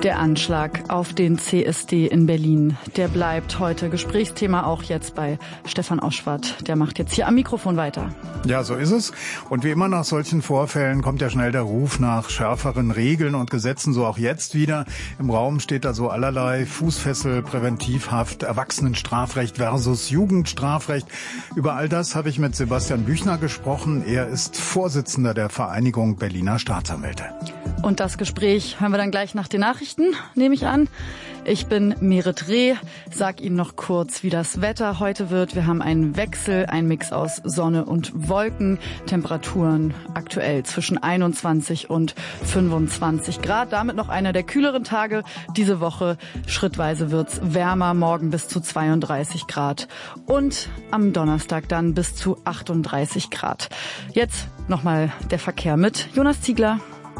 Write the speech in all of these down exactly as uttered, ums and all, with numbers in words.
Der Anschlag auf den C S D in Berlin, der bleibt heute Gesprächsthema, auch jetzt bei Stefan Oschwart. Der macht jetzt hier am Mikrofon weiter. Ja, so ist es. Und wie immer nach solchen Vorfällen kommt ja schnell der Ruf nach schärferen Regeln und Gesetzen, so auch jetzt wieder. Im Raum steht da so allerlei: Fußfessel, Präventivhaft, Erwachsenenstrafrecht versus Jugendstrafrecht. Über all das habe ich mit Sebastian Büchner gesprochen. Er ist Vorsitzender der Vereinigung Berliner Staatsanwälte. Und das Gespräch hören wir dann gleich nach den Nachrichten, nehme ich an. Ich bin Merit Reh, sag Ihnen noch kurz, wie das Wetter heute wird. Wir haben einen Wechsel, einen Mix aus Sonne und Wolken. Temperaturen aktuell zwischen einundzwanzig und fünfundzwanzig Grad. Damit noch einer der kühleren Tage diese Woche. Schrittweise wird's wärmer, morgen bis zu zweiunddreißig Grad. Und am Donnerstag dann bis zu achtunddreißig Grad. Jetzt nochmal der Verkehr mit Jonas Ziegler.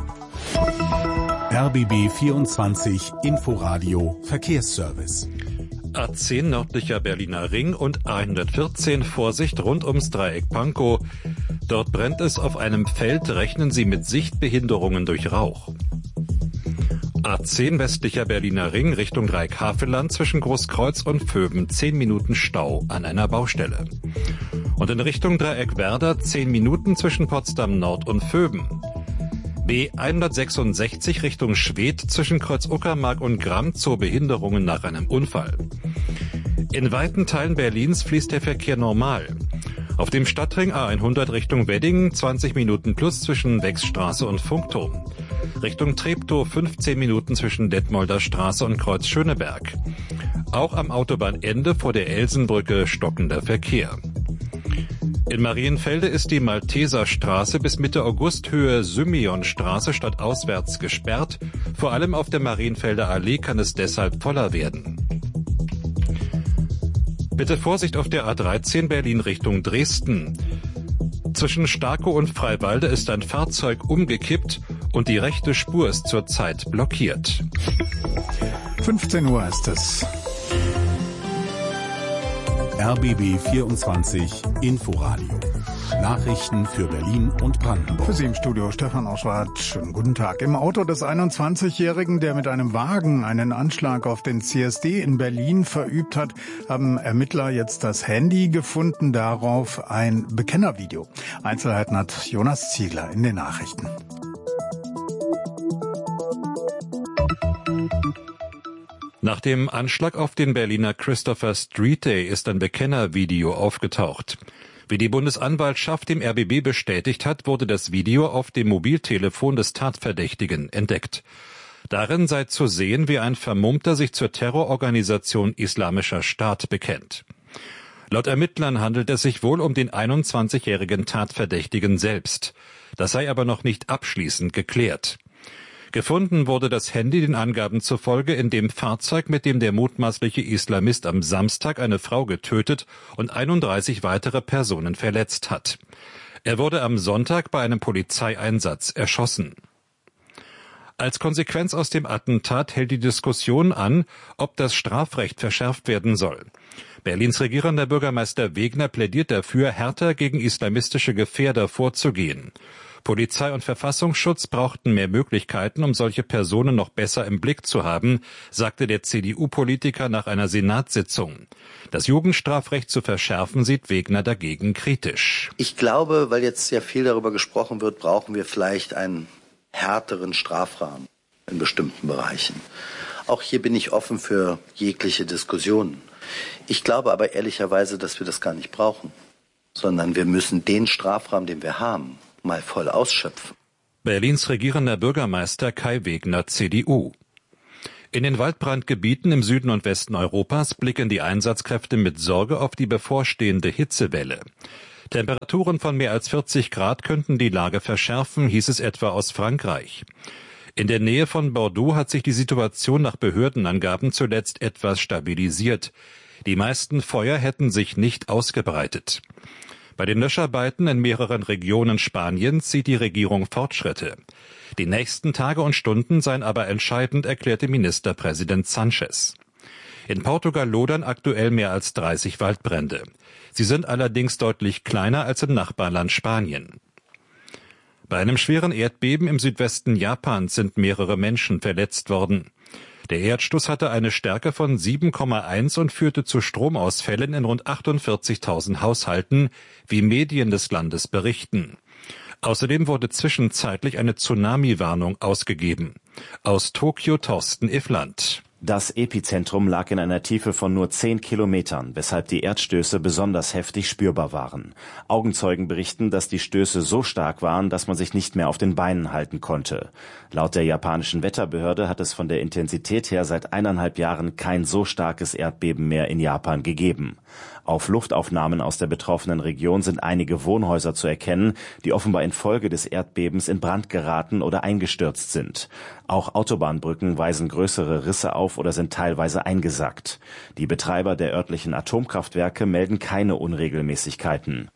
R B B vierundzwanzig Inforadio Verkehrsservice. A zehn nördlicher Berliner Ring und A hundertvierzehn Vorsicht rund ums Dreieck Pankow. Dort brennt es auf einem Feld, rechnen Sie mit Sichtbehinderungen durch Rauch. A zehn westlicher Berliner Ring Richtung Dreieck Havelland zwischen Großkreuz und Vöben zehn Minuten Stau an einer Baustelle. Und in Richtung Dreieck Werder zehn Minuten zwischen Potsdam Nord und Vöben. B hundertsechsundsechzig Richtung Schwedt zwischen Kreuz Uckermark und Gramm zu Behinderungen nach einem Unfall. In weiten Teilen Berlins fließt der Verkehr normal. Auf dem Stadtring A hundert Richtung Wedding zwanzig Minuten plus zwischen Wechsstraße und Funkturm. Richtung Treptow fünfzehn Minuten zwischen Detmolder Straße und Kreuz Schöneberg. Auch am Autobahnende vor der Elsenbrücke stockender Verkehr. In Marienfelde ist die Malteserstraße bis Mitte August Höhe Symeonstraße stadtauswärts gesperrt. Vor allem auf der Marienfelder Allee kann es deshalb voller werden. Bitte Vorsicht auf der A dreizehn Berlin Richtung Dresden. Zwischen Starkow und Freiwalde ist ein Fahrzeug umgekippt und die rechte Spur ist zurzeit blockiert. fünfzehn Uhr ist es. R B B vierundzwanzig Inforadio. Nachrichten für Berlin und Brandenburg. Für Sie im Studio Stefan Oschwart. Schönen guten Tag. Im Auto des einundzwanzigjährigen, der mit einem Wagen einen Anschlag auf den C S D in Berlin verübt hat, haben Ermittler jetzt das Handy gefunden. Darauf ein Bekennervideo. Einzelheiten hat Jonas Ziegler in den Nachrichten. Nach dem Anschlag auf den Berliner Christopher Street Day ist ein Bekennervideo aufgetaucht. Wie die Bundesanwaltschaft dem R B B bestätigt hat, wurde das Video auf dem Mobiltelefon des Tatverdächtigen entdeckt. Darin sei zu sehen, wie ein Vermummter sich zur Terrororganisation Islamischer Staat bekennt. Laut Ermittlern handelt es sich wohl um den einundzwanzigjährigen Tatverdächtigen selbst. Das sei aber noch nicht abschließend geklärt. Gefunden wurde das Handy den Angaben zufolge in dem Fahrzeug, mit dem der mutmaßliche Islamist am Samstag eine Frau getötet und einunddreißig weitere Personen verletzt hat. Er wurde am Sonntag bei einem Polizeieinsatz erschossen. Als Konsequenz aus dem Attentat hält die Diskussion an, ob das Strafrecht verschärft werden soll. Berlins regierender Bürgermeister Wegner plädiert dafür, härter gegen islamistische Gefährder vorzugehen. Polizei und Verfassungsschutz brauchten mehr Möglichkeiten, um solche Personen noch besser im Blick zu haben, sagte der C D U-Politiker nach einer Senatssitzung. Das Jugendstrafrecht zu verschärfen, sieht Wegner dagegen kritisch. Ich glaube, weil jetzt sehr viel darüber gesprochen wird, brauchen wir vielleicht einen härteren Strafrahmen in bestimmten Bereichen. Auch hier bin ich offen für jegliche Diskussionen. Ich glaube aber ehrlicherweise, dass wir das gar nicht brauchen, sondern wir müssen den Strafrahmen, den wir haben, mal voll ausschöpfen. Berlins regierender Bürgermeister Kai Wegner, C D U. In den Waldbrandgebieten im Süden und Westen Europas blicken die Einsatzkräfte mit Sorge auf die bevorstehende Hitzewelle. Temperaturen von mehr als vierzig Grad könnten die Lage verschärfen, hieß es etwa aus Frankreich. In der Nähe von Bordeaux hat sich die Situation nach Behördenangaben zuletzt etwas stabilisiert. Die meisten Feuer hätten sich nicht ausgebreitet. Bei den Löscharbeiten in mehreren Regionen Spaniens sieht die Regierung Fortschritte. Die nächsten Tage und Stunden seien aber entscheidend, erklärte Ministerpräsident Sanchez. In Portugal lodern aktuell mehr als dreißig Waldbrände. Sie sind allerdings deutlich kleiner als im Nachbarland Spanien. Bei einem schweren Erdbeben im Südwesten Japans sind mehrere Menschen verletzt worden. Der Erdstoß hatte eine Stärke von sieben Komma eins und führte zu Stromausfällen in rund achtundvierzigtausend Haushalten, wie Medien des Landes berichten. Außerdem wurde zwischenzeitlich eine Tsunami-Warnung ausgegeben. Aus Tokio Thorsten Iffland. Das Epizentrum lag in einer Tiefe von nur zehn Kilometern, weshalb die Erdstöße besonders heftig spürbar waren. Augenzeugen berichten, dass die Stöße so stark waren, dass man sich nicht mehr auf den Beinen halten konnte. Laut der japanischen Wetterbehörde hat es von der Intensität her seit eineinhalb Jahren kein so starkes Erdbeben mehr in Japan gegeben. Auf Luftaufnahmen aus der betroffenen Region sind einige Wohnhäuser zu erkennen, die offenbar infolge des Erdbebens in Brand geraten oder eingestürzt sind. Auch Autobahnbrücken weisen größere Risse auf oder sind teilweise eingesackt. Die Betreiber der örtlichen Atomkraftwerke melden keine Unregelmäßigkeiten.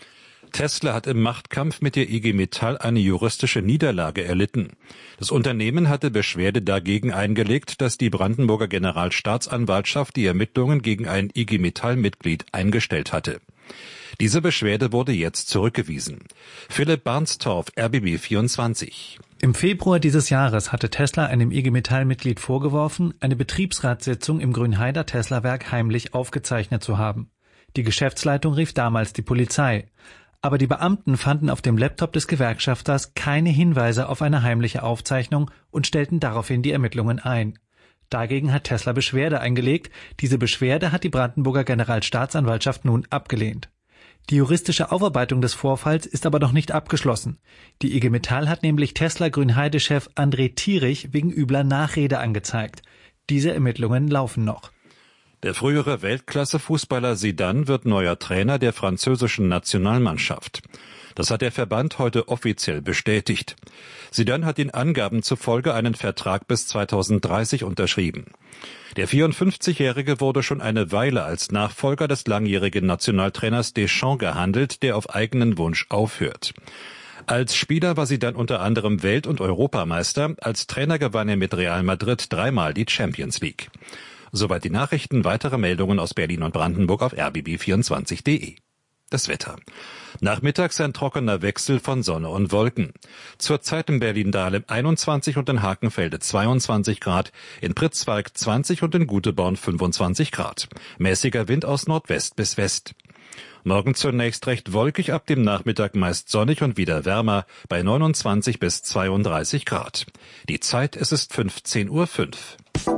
Tesla hat im Machtkampf mit der I G Metall eine juristische Niederlage erlitten. Das Unternehmen hatte Beschwerde dagegen eingelegt, dass die Brandenburger Generalstaatsanwaltschaft die Ermittlungen gegen ein I G Metall-Mitglied eingestellt hatte. Diese Beschwerde wurde jetzt zurückgewiesen. Philipp Barnstorff, R B B vierundzwanzig. Im Februar dieses Jahres hatte Tesla einem I G Metall-Mitglied vorgeworfen, eine Betriebsratssitzung im Grünheider Tesla-Werk heimlich aufgezeichnet zu haben. Die Geschäftsleitung rief damals die Polizei. Aber die Beamten fanden auf dem Laptop des Gewerkschafters keine Hinweise auf eine heimliche Aufzeichnung und stellten daraufhin die Ermittlungen ein. Dagegen hat Tesla Beschwerde eingelegt. Diese Beschwerde hat die Brandenburger Generalstaatsanwaltschaft nun abgelehnt. Die juristische Aufarbeitung des Vorfalls ist aber noch nicht abgeschlossen. Die I G Metall hat nämlich Tesla-Grünheide-Chef André Thierich wegen übler Nachrede angezeigt. Diese Ermittlungen laufen noch. Der frühere Weltklasse-Fußballer Zidane wird neuer Trainer der französischen Nationalmannschaft. Das hat der Verband heute offiziell bestätigt. Zidane hat den Angaben zufolge einen Vertrag bis zweitausenddreißig unterschrieben. Der vierundfünfzigjährige wurde schon eine Weile als Nachfolger des langjährigen Nationaltrainers Deschamps gehandelt, der auf eigenen Wunsch aufhört. Als Spieler war Zidane unter anderem Welt- und Europameister. Als Trainer gewann er mit Real Madrid dreimal die Champions League. Soweit die Nachrichten. Weitere Meldungen aus Berlin und Brandenburg auf r b b vierundzwanzig punkt de. Das Wetter. Nachmittags ein trockener Wechsel von Sonne und Wolken. Zurzeit in Berlin-Dahlem einundzwanzig und in Hakenfelde zweiundzwanzig Grad, in Pritzwalk zwanzig und in Guteborn fünfundzwanzig Grad. Mäßiger Wind aus Nordwest bis West. Morgen zunächst recht wolkig, ab dem Nachmittag meist sonnig und wieder wärmer bei neunundzwanzig bis zweiunddreißig Grad. Die Zeit, es ist fünfzehn Uhr fünf.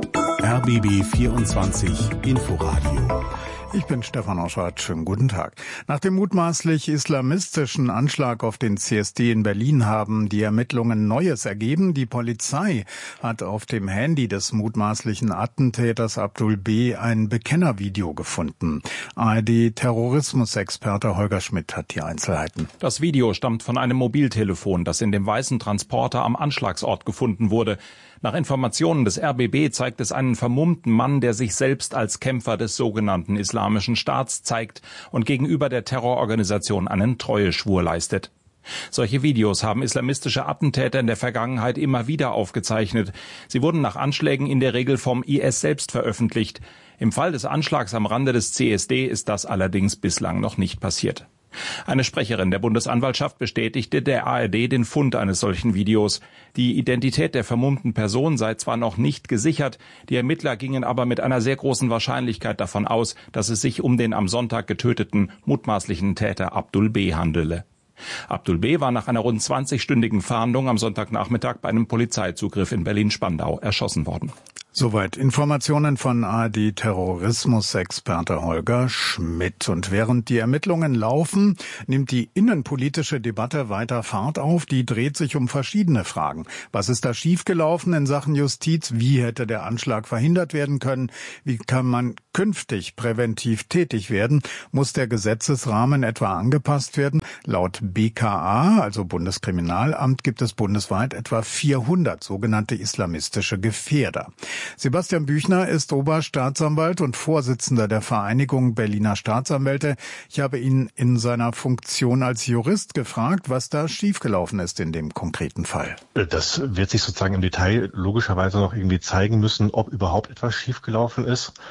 R B B vierundzwanzig Inforadio. Ich bin Stefan Oschardt. Schönen guten Tag. Nach dem mutmaßlich islamistischen Anschlag auf den C S D in Berlin haben die Ermittlungen Neues ergeben. Die Polizei hat auf dem Handy des mutmaßlichen Attentäters Abdul B. ein Bekennervideo gefunden. A R D-Terrorismusexperte Holger Schmidt hat die Einzelheiten. Das Video stammt von einem Mobiltelefon, das in dem weißen Transporter am Anschlagsort gefunden wurde. Nach Informationen des R B B zeigt es einen vermummten Mann, der sich selbst als Kämpfer des sogenannten Islamischen Staats zeigt und gegenüber der Terrororganisation einen Treueschwur leistet. Solche Videos haben islamistische Attentäter in der Vergangenheit immer wieder aufgezeichnet. Sie wurden nach Anschlägen in der Regel vom I S selbst veröffentlicht. Im Fall des Anschlags am Rande des C S D ist das allerdings bislang noch nicht passiert. Eine Sprecherin der Bundesanwaltschaft bestätigte der A R D den Fund eines solchen Videos. Die Identität der vermummten Person sei zwar noch nicht gesichert, die Ermittler gingen aber mit einer sehr großen Wahrscheinlichkeit davon aus, dass es sich um den am Sonntag getöteten mutmaßlichen Täter Abdul B. handele. Abdul B. war nach einer rund zwanzigstündigen Fahndung am Sonntagnachmittag bei einem Polizeizugriff in Berlin-Spandau erschossen worden. Soweit Informationen von A R D-Terrorismusexperte Holger Schmidt. Und während die Ermittlungen laufen, nimmt die innenpolitische Debatte weiter Fahrt auf. Die dreht sich um verschiedene Fragen. Was ist da schiefgelaufen in Sachen Justiz? Wie hätte der Anschlag verhindert werden können? Wie kann man künftig präventiv tätig werden? Muss der Gesetzesrahmen etwa angepasst werden? Laut B K A, also Bundeskriminalamt, gibt es bundesweit etwa vierhundert sogenannte islamistische Gefährder. Sebastian Büchner ist Oberstaatsanwalt und Vorsitzender der Vereinigung Berliner Staatsanwälte. Ich habe ihn in seiner Funktion als Jurist gefragt, was da schiefgelaufen ist in dem konkreten Fall. Das wird sich sozusagen im Detail logischerweise noch irgendwie zeigen müssen, ob überhaupt etwas schiefgelaufen ist.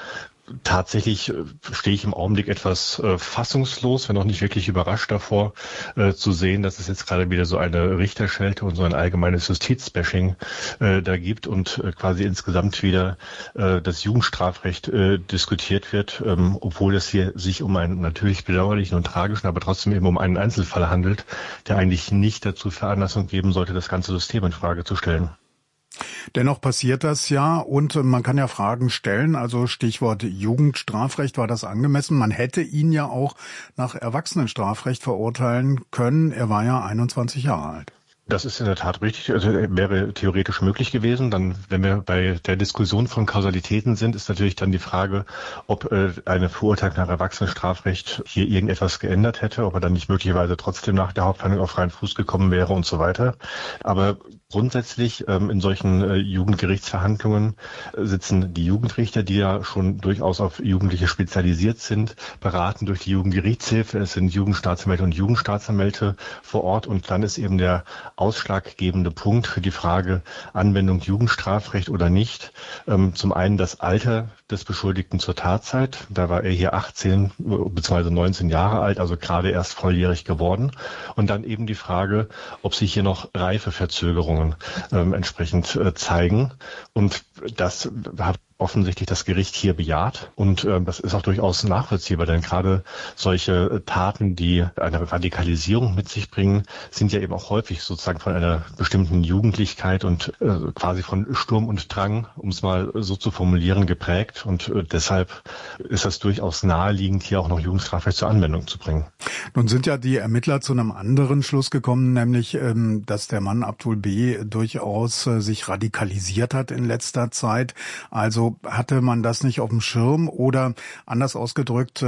Tatsächlich stehe ich im Augenblick etwas äh, fassungslos, wenn auch nicht wirklich überrascht davor, äh, zu sehen, dass es jetzt gerade wieder so eine Richterschelte und so ein allgemeines Justizbashing äh, da gibt und äh, quasi insgesamt wieder äh, das Jugendstrafrecht äh, diskutiert wird, ähm, obwohl es hier sich um einen natürlich bedauerlichen und tragischen, aber trotzdem eben um einen Einzelfall handelt, der eigentlich nicht dazu Veranlassung geben sollte, das ganze System in Frage zu stellen. Dennoch passiert das ja und man kann ja Fragen stellen, also Stichwort Jugendstrafrecht, war das angemessen? Man hätte ihn ja auch nach Erwachsenenstrafrecht verurteilen können, er war ja einundzwanzig Jahre alt. Das ist in der Tat richtig, also wäre theoretisch möglich gewesen. Dann, wenn wir bei der Diskussion von Kausalitäten sind, ist natürlich dann die Frage, ob äh, eine Verurteilung nach Erwachsenenstrafrecht hier irgendetwas geändert hätte, ob er dann nicht möglicherweise trotzdem nach der Hauptverhandlung auf freien Fuß gekommen wäre und so weiter. Aber grundsätzlich ähm, in solchen äh, Jugendgerichtsverhandlungen äh, sitzen die Jugendrichter, die ja schon durchaus auf Jugendliche spezialisiert sind, beraten durch die Jugendgerichtshilfe. Es sind Jugendstaatsanwälte und Jugendstaatsanwälte vor Ort und dann ist eben der ausschlaggebende Punkt für die Frage Anwendung Jugendstrafrecht oder nicht. Ähm, zum einen das Alter des Beschuldigten zur Tatzeit. Da war er hier achtzehn bzw. neunzehn Jahre alt, also gerade erst volljährig geworden. Und dann eben die Frage, ob sich hier noch Reifeverzögerungen ähm, entsprechend äh, zeigen. Und das hat offensichtlich das Gericht hier bejaht und äh, das ist auch durchaus nachvollziehbar, denn gerade solche Taten, die eine Radikalisierung mit sich bringen, sind ja eben auch häufig sozusagen von einer bestimmten Jugendlichkeit und äh, quasi von Sturm und Drang, um es mal so zu formulieren, geprägt und äh, deshalb ist das durchaus naheliegend, hier auch noch Jugendstrafrecht zur Anwendung zu bringen. Nun sind ja die Ermittler zu einem anderen Schluss gekommen, nämlich, ähm, dass der Mann Abdul B. durchaus äh, sich radikalisiert hat in letzter Zeit, also hatte man das nicht auf dem Schirm oder anders ausgedrückt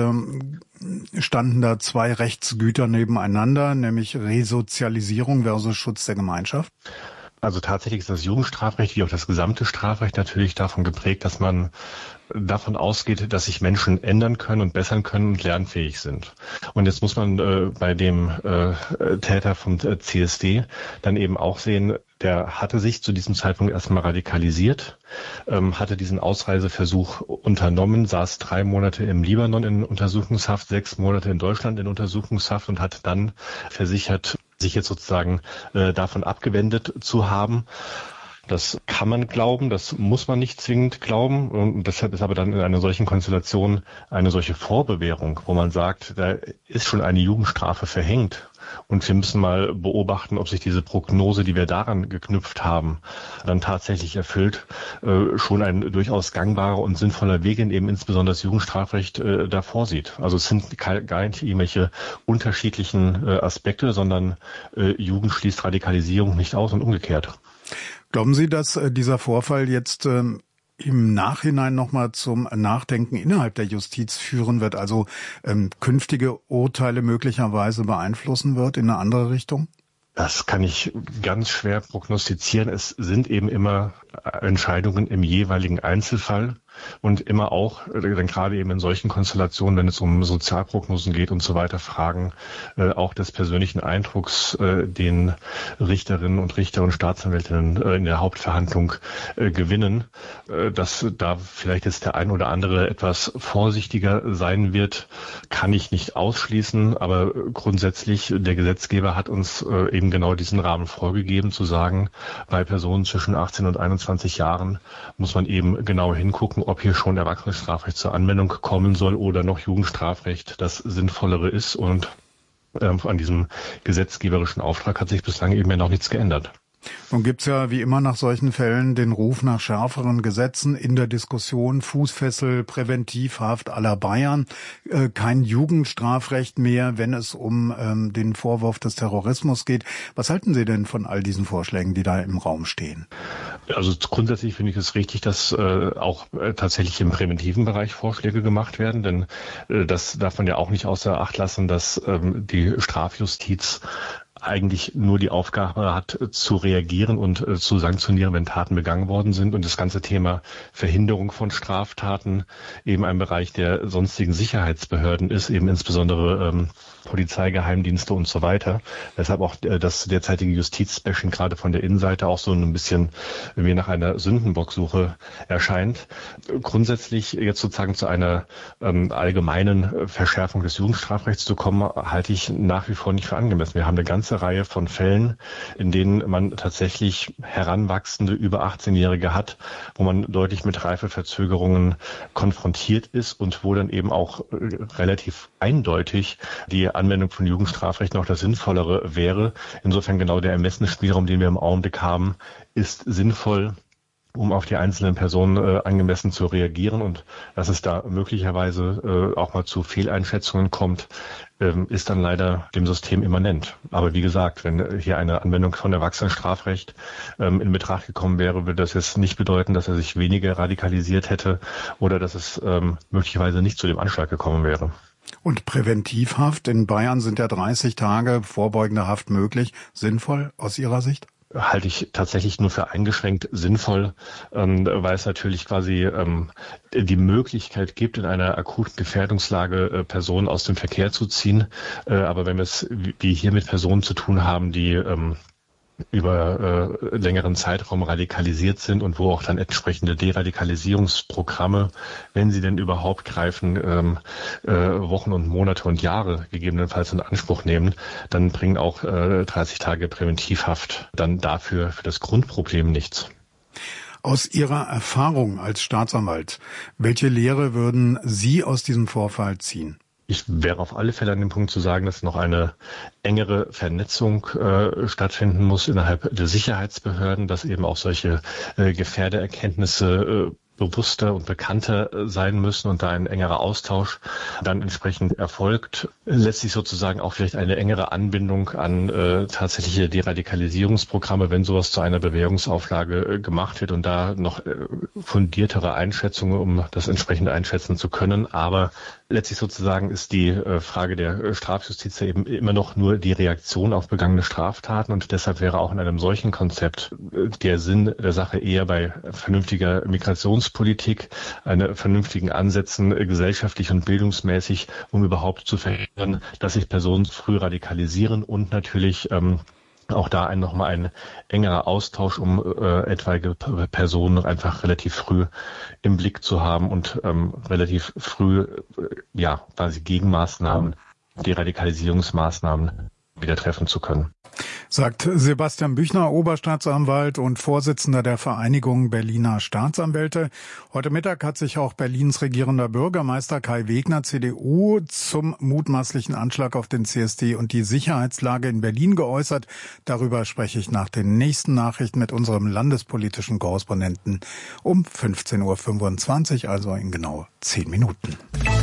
standen da zwei Rechtsgüter nebeneinander, nämlich Resozialisierung versus Schutz der Gemeinschaft? Also tatsächlich ist das Jugendstrafrecht wie auch das gesamte Strafrecht natürlich davon geprägt, dass man davon ausgeht, dass sich Menschen ändern können und bessern können und lernfähig sind. Und jetzt muss man äh, bei dem äh, Täter vom C S D dann eben auch sehen, der hatte sich zu diesem Zeitpunkt erstmal radikalisiert, ähm, hatte diesen Ausreiseversuch unternommen, saß drei Monate im Libanon in Untersuchungshaft, sechs Monate in Deutschland in Untersuchungshaft und hat dann versichert, sich jetzt sozusagen äh, davon abgewendet zu haben. Das kann man glauben, das muss man nicht zwingend glauben. Und deshalb ist aber dann in einer solchen Konstellation eine solche Vorbewährung, wo man sagt, da ist schon eine Jugendstrafe verhängt. Und wir müssen mal beobachten, ob sich diese Prognose, die wir daran geknüpft haben, dann tatsächlich erfüllt. Äh, schon ein durchaus gangbarer und sinnvoller Weg, in eben insbesondere das Jugendstrafrecht äh, da vorsieht. Also es sind gar nicht irgendwelche unterschiedlichen äh, Aspekte, sondern äh, Jugend schließt Radikalisierung nicht aus und umgekehrt. Glauben Sie, dass äh, dieser Vorfall jetzt ähm, im Nachhinein nochmal zum Nachdenken innerhalb der Justiz führen wird, also ähm, künftige Urteile möglicherweise beeinflussen wird in eine andere Richtung? Das kann ich ganz schwer prognostizieren. Es sind eben immer Entscheidungen im jeweiligen Einzelfall und immer auch, dann gerade eben in solchen Konstellationen, wenn es um Sozialprognosen geht und so weiter, Fragen äh, auch des persönlichen Eindrucks, äh, den Richterinnen und Richter und Staatsanwältinnen äh, in der Hauptverhandlung äh, gewinnen, äh, dass da vielleicht jetzt der ein oder andere etwas vorsichtiger sein wird, kann ich nicht ausschließen, aber grundsätzlich der Gesetzgeber hat uns äh, eben genau diesen Rahmen vorgegeben, zu sagen, bei Personen zwischen achtzehn und einundzwanzig Jahren muss man eben genau hingucken, ob hier schon Erwachsenenstrafrecht zur Anwendung kommen soll oder noch Jugendstrafrecht das Sinnvollere ist. Und ähm, an diesem gesetzgeberischen Auftrag hat sich bislang eben ja noch nichts geändert. Nun gibt's ja wie immer nach solchen Fällen den Ruf nach schärferen Gesetzen in der Diskussion, Fußfessel, Präventivhaft à la Bayern, äh, kein Jugendstrafrecht mehr, wenn es um ähm, den Vorwurf des Terrorismus geht. Was halten Sie denn von all diesen Vorschlägen, die da im Raum stehen? Also grundsätzlich finde ich es richtig, dass äh, auch äh, tatsächlich im präventiven Bereich Vorschläge gemacht werden, denn äh, das darf man ja auch nicht außer Acht lassen, dass ähm, die Strafjustiz eigentlich nur die Aufgabe hat, zu reagieren und zu sanktionieren, wenn Taten begangen worden sind. Und das ganze Thema Verhinderung von Straftaten eben ein Bereich der sonstigen Sicherheitsbehörden ist, eben insbesondere ähm, Polizei, Geheimdienste und so weiter. Deshalb auch äh, das derzeitige Justizbashing gerade von der Innenseite auch so ein bisschen wie nach einer Sündenbocksuche erscheint. Grundsätzlich jetzt sozusagen zu einer ähm, allgemeinen Verschärfung des Jugendstrafrechts zu kommen, halte ich nach wie vor nicht für angemessen. Wir haben eine ganze Reihe von Fällen, in denen man tatsächlich heranwachsende über achtzehnjährige hat, wo man deutlich mit Reifeverzögerungen konfrontiert ist und wo dann eben auch relativ eindeutig die Anwendung von Jugendstrafrecht noch das Sinnvollere wäre. Insofern genau der Ermessensspielraum, den wir im Augenblick haben, ist sinnvoll, um auf die einzelnen Personen äh, angemessen zu reagieren. Und dass es da möglicherweise äh, auch mal zu Fehleinschätzungen kommt, ähm, ist dann leider dem System immanent. Aber wie gesagt, wenn hier eine Anwendung von Erwachsenenstrafrecht ähm, in Betracht gekommen wäre, würde das jetzt nicht bedeuten, dass er sich weniger radikalisiert hätte oder dass es ähm, möglicherweise nicht zu dem Anschlag gekommen wäre. Und Präventivhaft in Bayern sind ja dreißig Tage vorbeugende Haft möglich. Sinnvoll aus Ihrer Sicht? Halte ich tatsächlich nur für eingeschränkt sinnvoll, ähm, weil es natürlich quasi ähm, die Möglichkeit gibt, in einer akuten Gefährdungslage äh, Personen aus dem Verkehr zu ziehen. Äh, aber wenn wir es wie hier mit Personen zu tun haben, die ähm, über äh, längeren Zeitraum radikalisiert sind und wo auch dann entsprechende Deradikalisierungsprogramme, wenn sie denn überhaupt greifen, ähm, äh, Wochen und Monate und Jahre gegebenenfalls in Anspruch nehmen, dann bringen auch äh, dreißig Tage Präventivhaft dann dafür für das Grundproblem nichts. Aus Ihrer Erfahrung als Staatsanwalt, welche Lehre würden Sie aus diesem Vorfall ziehen? Ich wäre auf alle Fälle an dem Punkt zu sagen, dass noch eine engere Vernetzung äh, stattfinden muss innerhalb der Sicherheitsbehörden, dass eben auch solche äh, Gefährdererkenntnisse äh, bewusster und bekannter sein müssen und da ein engerer Austausch dann entsprechend erfolgt. Letztlich sozusagen auch vielleicht eine engere Anbindung an äh, tatsächliche Deradikalisierungsprogramme, wenn sowas zu einer Bewährungsauflage äh, gemacht wird und da noch äh, fundiertere Einschätzungen, um das entsprechend einschätzen zu können. Aber letztlich sozusagen ist die äh, Frage der Strafjustiz ja eben immer noch nur die Reaktion auf begangene Straftaten und deshalb wäre auch in einem solchen Konzept äh, der Sinn der Sache eher bei vernünftiger Migrations Politik, eine vernünftigen Ansätzen äh, gesellschaftlich und bildungsmäßig, um überhaupt zu verhindern, dass sich Personen früh radikalisieren und natürlich ähm, auch da ein, nochmal ein engerer Austausch, um äh, etwaige Personen einfach relativ früh im Blick zu haben und ähm, relativ früh äh, ja quasi Gegenmaßnahmen, Deradikalisierungsmaßnahmen wieder treffen zu können. Sagt Sebastian Büchner, Oberstaatsanwalt und Vorsitzender der Vereinigung Berliner Staatsanwälte. Heute Mittag hat sich auch Berlins regierender Bürgermeister Kai Wegner, C D U, zum mutmaßlichen Anschlag auf den C S D und die Sicherheitslage in Berlin geäußert. Darüber spreche ich nach den nächsten Nachrichten mit unserem landespolitischen Korrespondenten um fünfzehn Uhr fünfundzwanzig, also in genau zehn Minuten.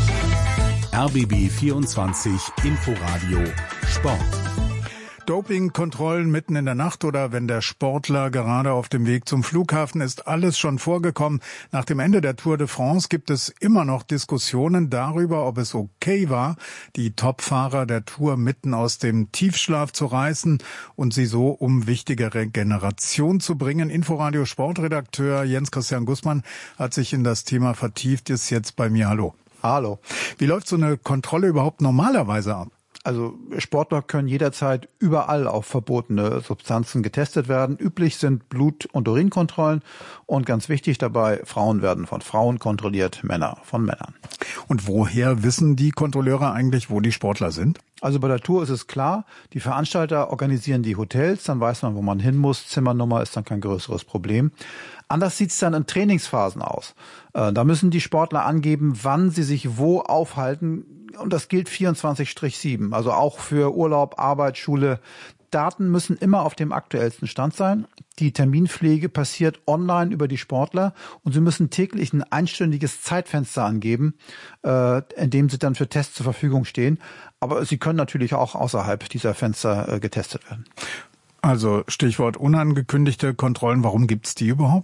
R B B vierundzwanzig Inforadio Sport. Dopingkontrollen mitten in der Nacht oder wenn der Sportler gerade auf dem Weg zum Flughafen ist, alles schon vorgekommen. Nach dem Ende der Tour de France gibt es immer noch Diskussionen darüber, ob es okay war, die Topfahrer der Tour mitten aus dem Tiefschlaf zu reißen und sie so um wichtige Regeneration zu bringen. Inforadio Sportredakteur Jens Christian Gussmann hat sich in das Thema vertieft, ist jetzt bei mir. Hallo. Hallo. Wie läuft so eine Kontrolle überhaupt normalerweise ab? Also Sportler können jederzeit überall auf verbotene Substanzen getestet werden. Üblich sind Blut- und Urinkontrollen und ganz wichtig dabei, Frauen werden von Frauen kontrolliert, Männer von Männern. Und woher wissen die Kontrolleure eigentlich, wo die Sportler sind? Also bei der Tour ist es klar, die Veranstalter organisieren die Hotels, dann weiß man, wo man hin muss, Zimmernummer ist dann kein größeres Problem. Anders sieht's dann in Trainingsphasen aus. Äh, da müssen die Sportler angeben, wann sie sich wo aufhalten. Und das gilt vierundzwanzig sieben, also auch für Urlaub, Arbeit, Schule. Daten müssen immer auf dem aktuellsten Stand sein. Die Terminpflege passiert online über die Sportler und sie müssen täglich ein einstündiges Zeitfenster angeben, äh, in dem sie dann für Tests zur Verfügung stehen. Aber sie können natürlich auch außerhalb dieser Fenster äh, getestet werden. Also Stichwort unangekündigte Kontrollen, warum gibt's die überhaupt?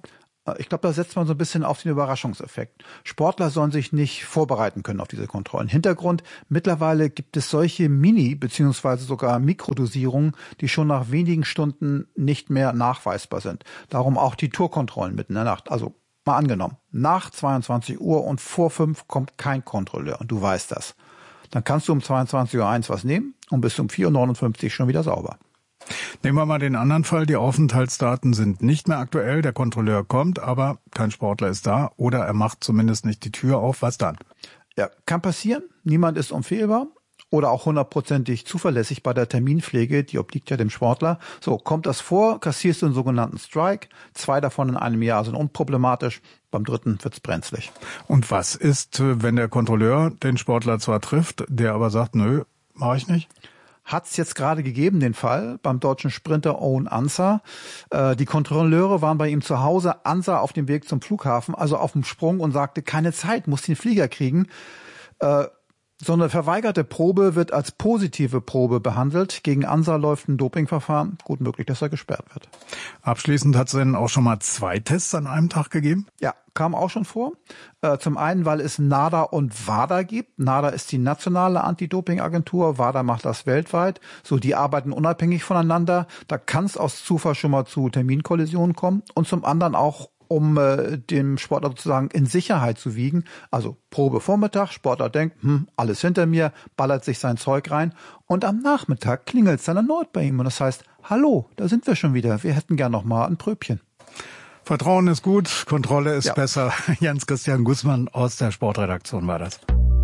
Ich glaube, da setzt man so ein bisschen auf den Überraschungseffekt. Sportler sollen sich nicht vorbereiten können auf diese Kontrollen. Hintergrund, mittlerweile gibt es solche Mini- bzw. sogar Mikrodosierungen, die schon nach wenigen Stunden nicht mehr nachweisbar sind. Darum auch die Tourkontrollen mitten in der Nacht. Also mal angenommen, nach zweiundzwanzig Uhr und vor fünf kommt kein Kontrolleur und du weißt das. Dann kannst du um zweiundzwanzig Uhr eins was nehmen und bis um vier Uhr neunundfünfzig schon wieder sauber. Nehmen wir mal den anderen Fall. Die Aufenthaltsdaten sind nicht mehr aktuell. Der Kontrolleur kommt, aber kein Sportler ist da oder er macht zumindest nicht die Tür auf. Was dann? Ja, kann passieren. Niemand ist unfehlbar oder auch hundertprozentig zuverlässig bei der Terminpflege. Die obliegt ja dem Sportler. So, kommt das vor, kassierst du einen sogenannten Strike. Zwei davon in einem Jahr sind unproblematisch. Beim dritten wird's brenzlig. Und was ist, wenn der Kontrolleur den Sportler zwar trifft, der aber sagt, nö, mach ich nicht? Hat es jetzt gerade gegeben, den Fall, beim deutschen Sprinter Owen Ansah. Äh, die Kontrolleure waren bei ihm zu Hause, Ansah auf dem Weg zum Flughafen, also auf dem Sprung und sagte, keine Zeit, muss den Flieger kriegen. Äh, so eine verweigerte Probe wird als positive Probe behandelt. Gegen Ansah läuft ein Dopingverfahren. Gut möglich, dass er gesperrt wird. Abschließend hat es denn auch schon mal zwei Tests an einem Tag gegeben? Ja, kam auch schon vor. Äh, zum einen, weil es NADA und WADA gibt. NADA ist die nationale Anti-Doping-Agentur, WADA macht das weltweit. So, die arbeiten unabhängig voneinander. Da kann es aus Zufall schon mal zu Terminkollisionen kommen. Und zum anderen auch, um äh, dem Sportler sozusagen in Sicherheit zu wiegen. Also Probe Vormittag, Sportler denkt, hm, alles hinter mir, ballert sich sein Zeug rein. Und am Nachmittag klingelt es dann erneut bei ihm. Und das heißt, hallo, da sind wir schon wieder. Wir hätten gern noch mal ein Pröbchen. Vertrauen ist gut, Kontrolle ist ja. besser. Jens-Christian Gußmann aus der Sportredaktion war das.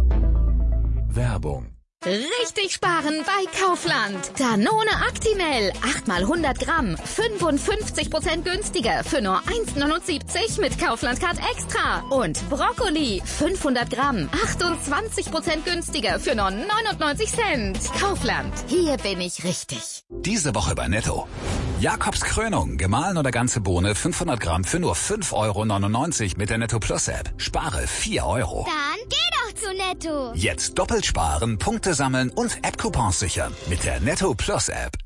Werbung. Richtig sparen bei Kaufland. Danone Actimel. acht mal hundert Gramm. fünfundfünfzig Prozent günstiger. Für nur eins neunundsiebzig mit Kaufland Card Extra. Und Brokkoli. fünfhundert Gramm. achtundzwanzig Prozent günstiger. Für nur neunundneunzig Cent. Kaufland. Hier bin ich richtig. Diese Woche bei Netto. Jakobs Krönung. Gemahlen oder ganze Bohne. fünfhundert Gramm für nur fünf Euro neunundneunzig mit der Netto Plus App. Spare vier Euro. Dann geh doch zu Netto. Jetzt doppelt sparen, Punkte sammeln und App-Coupons sichern mit der Netto Plus App.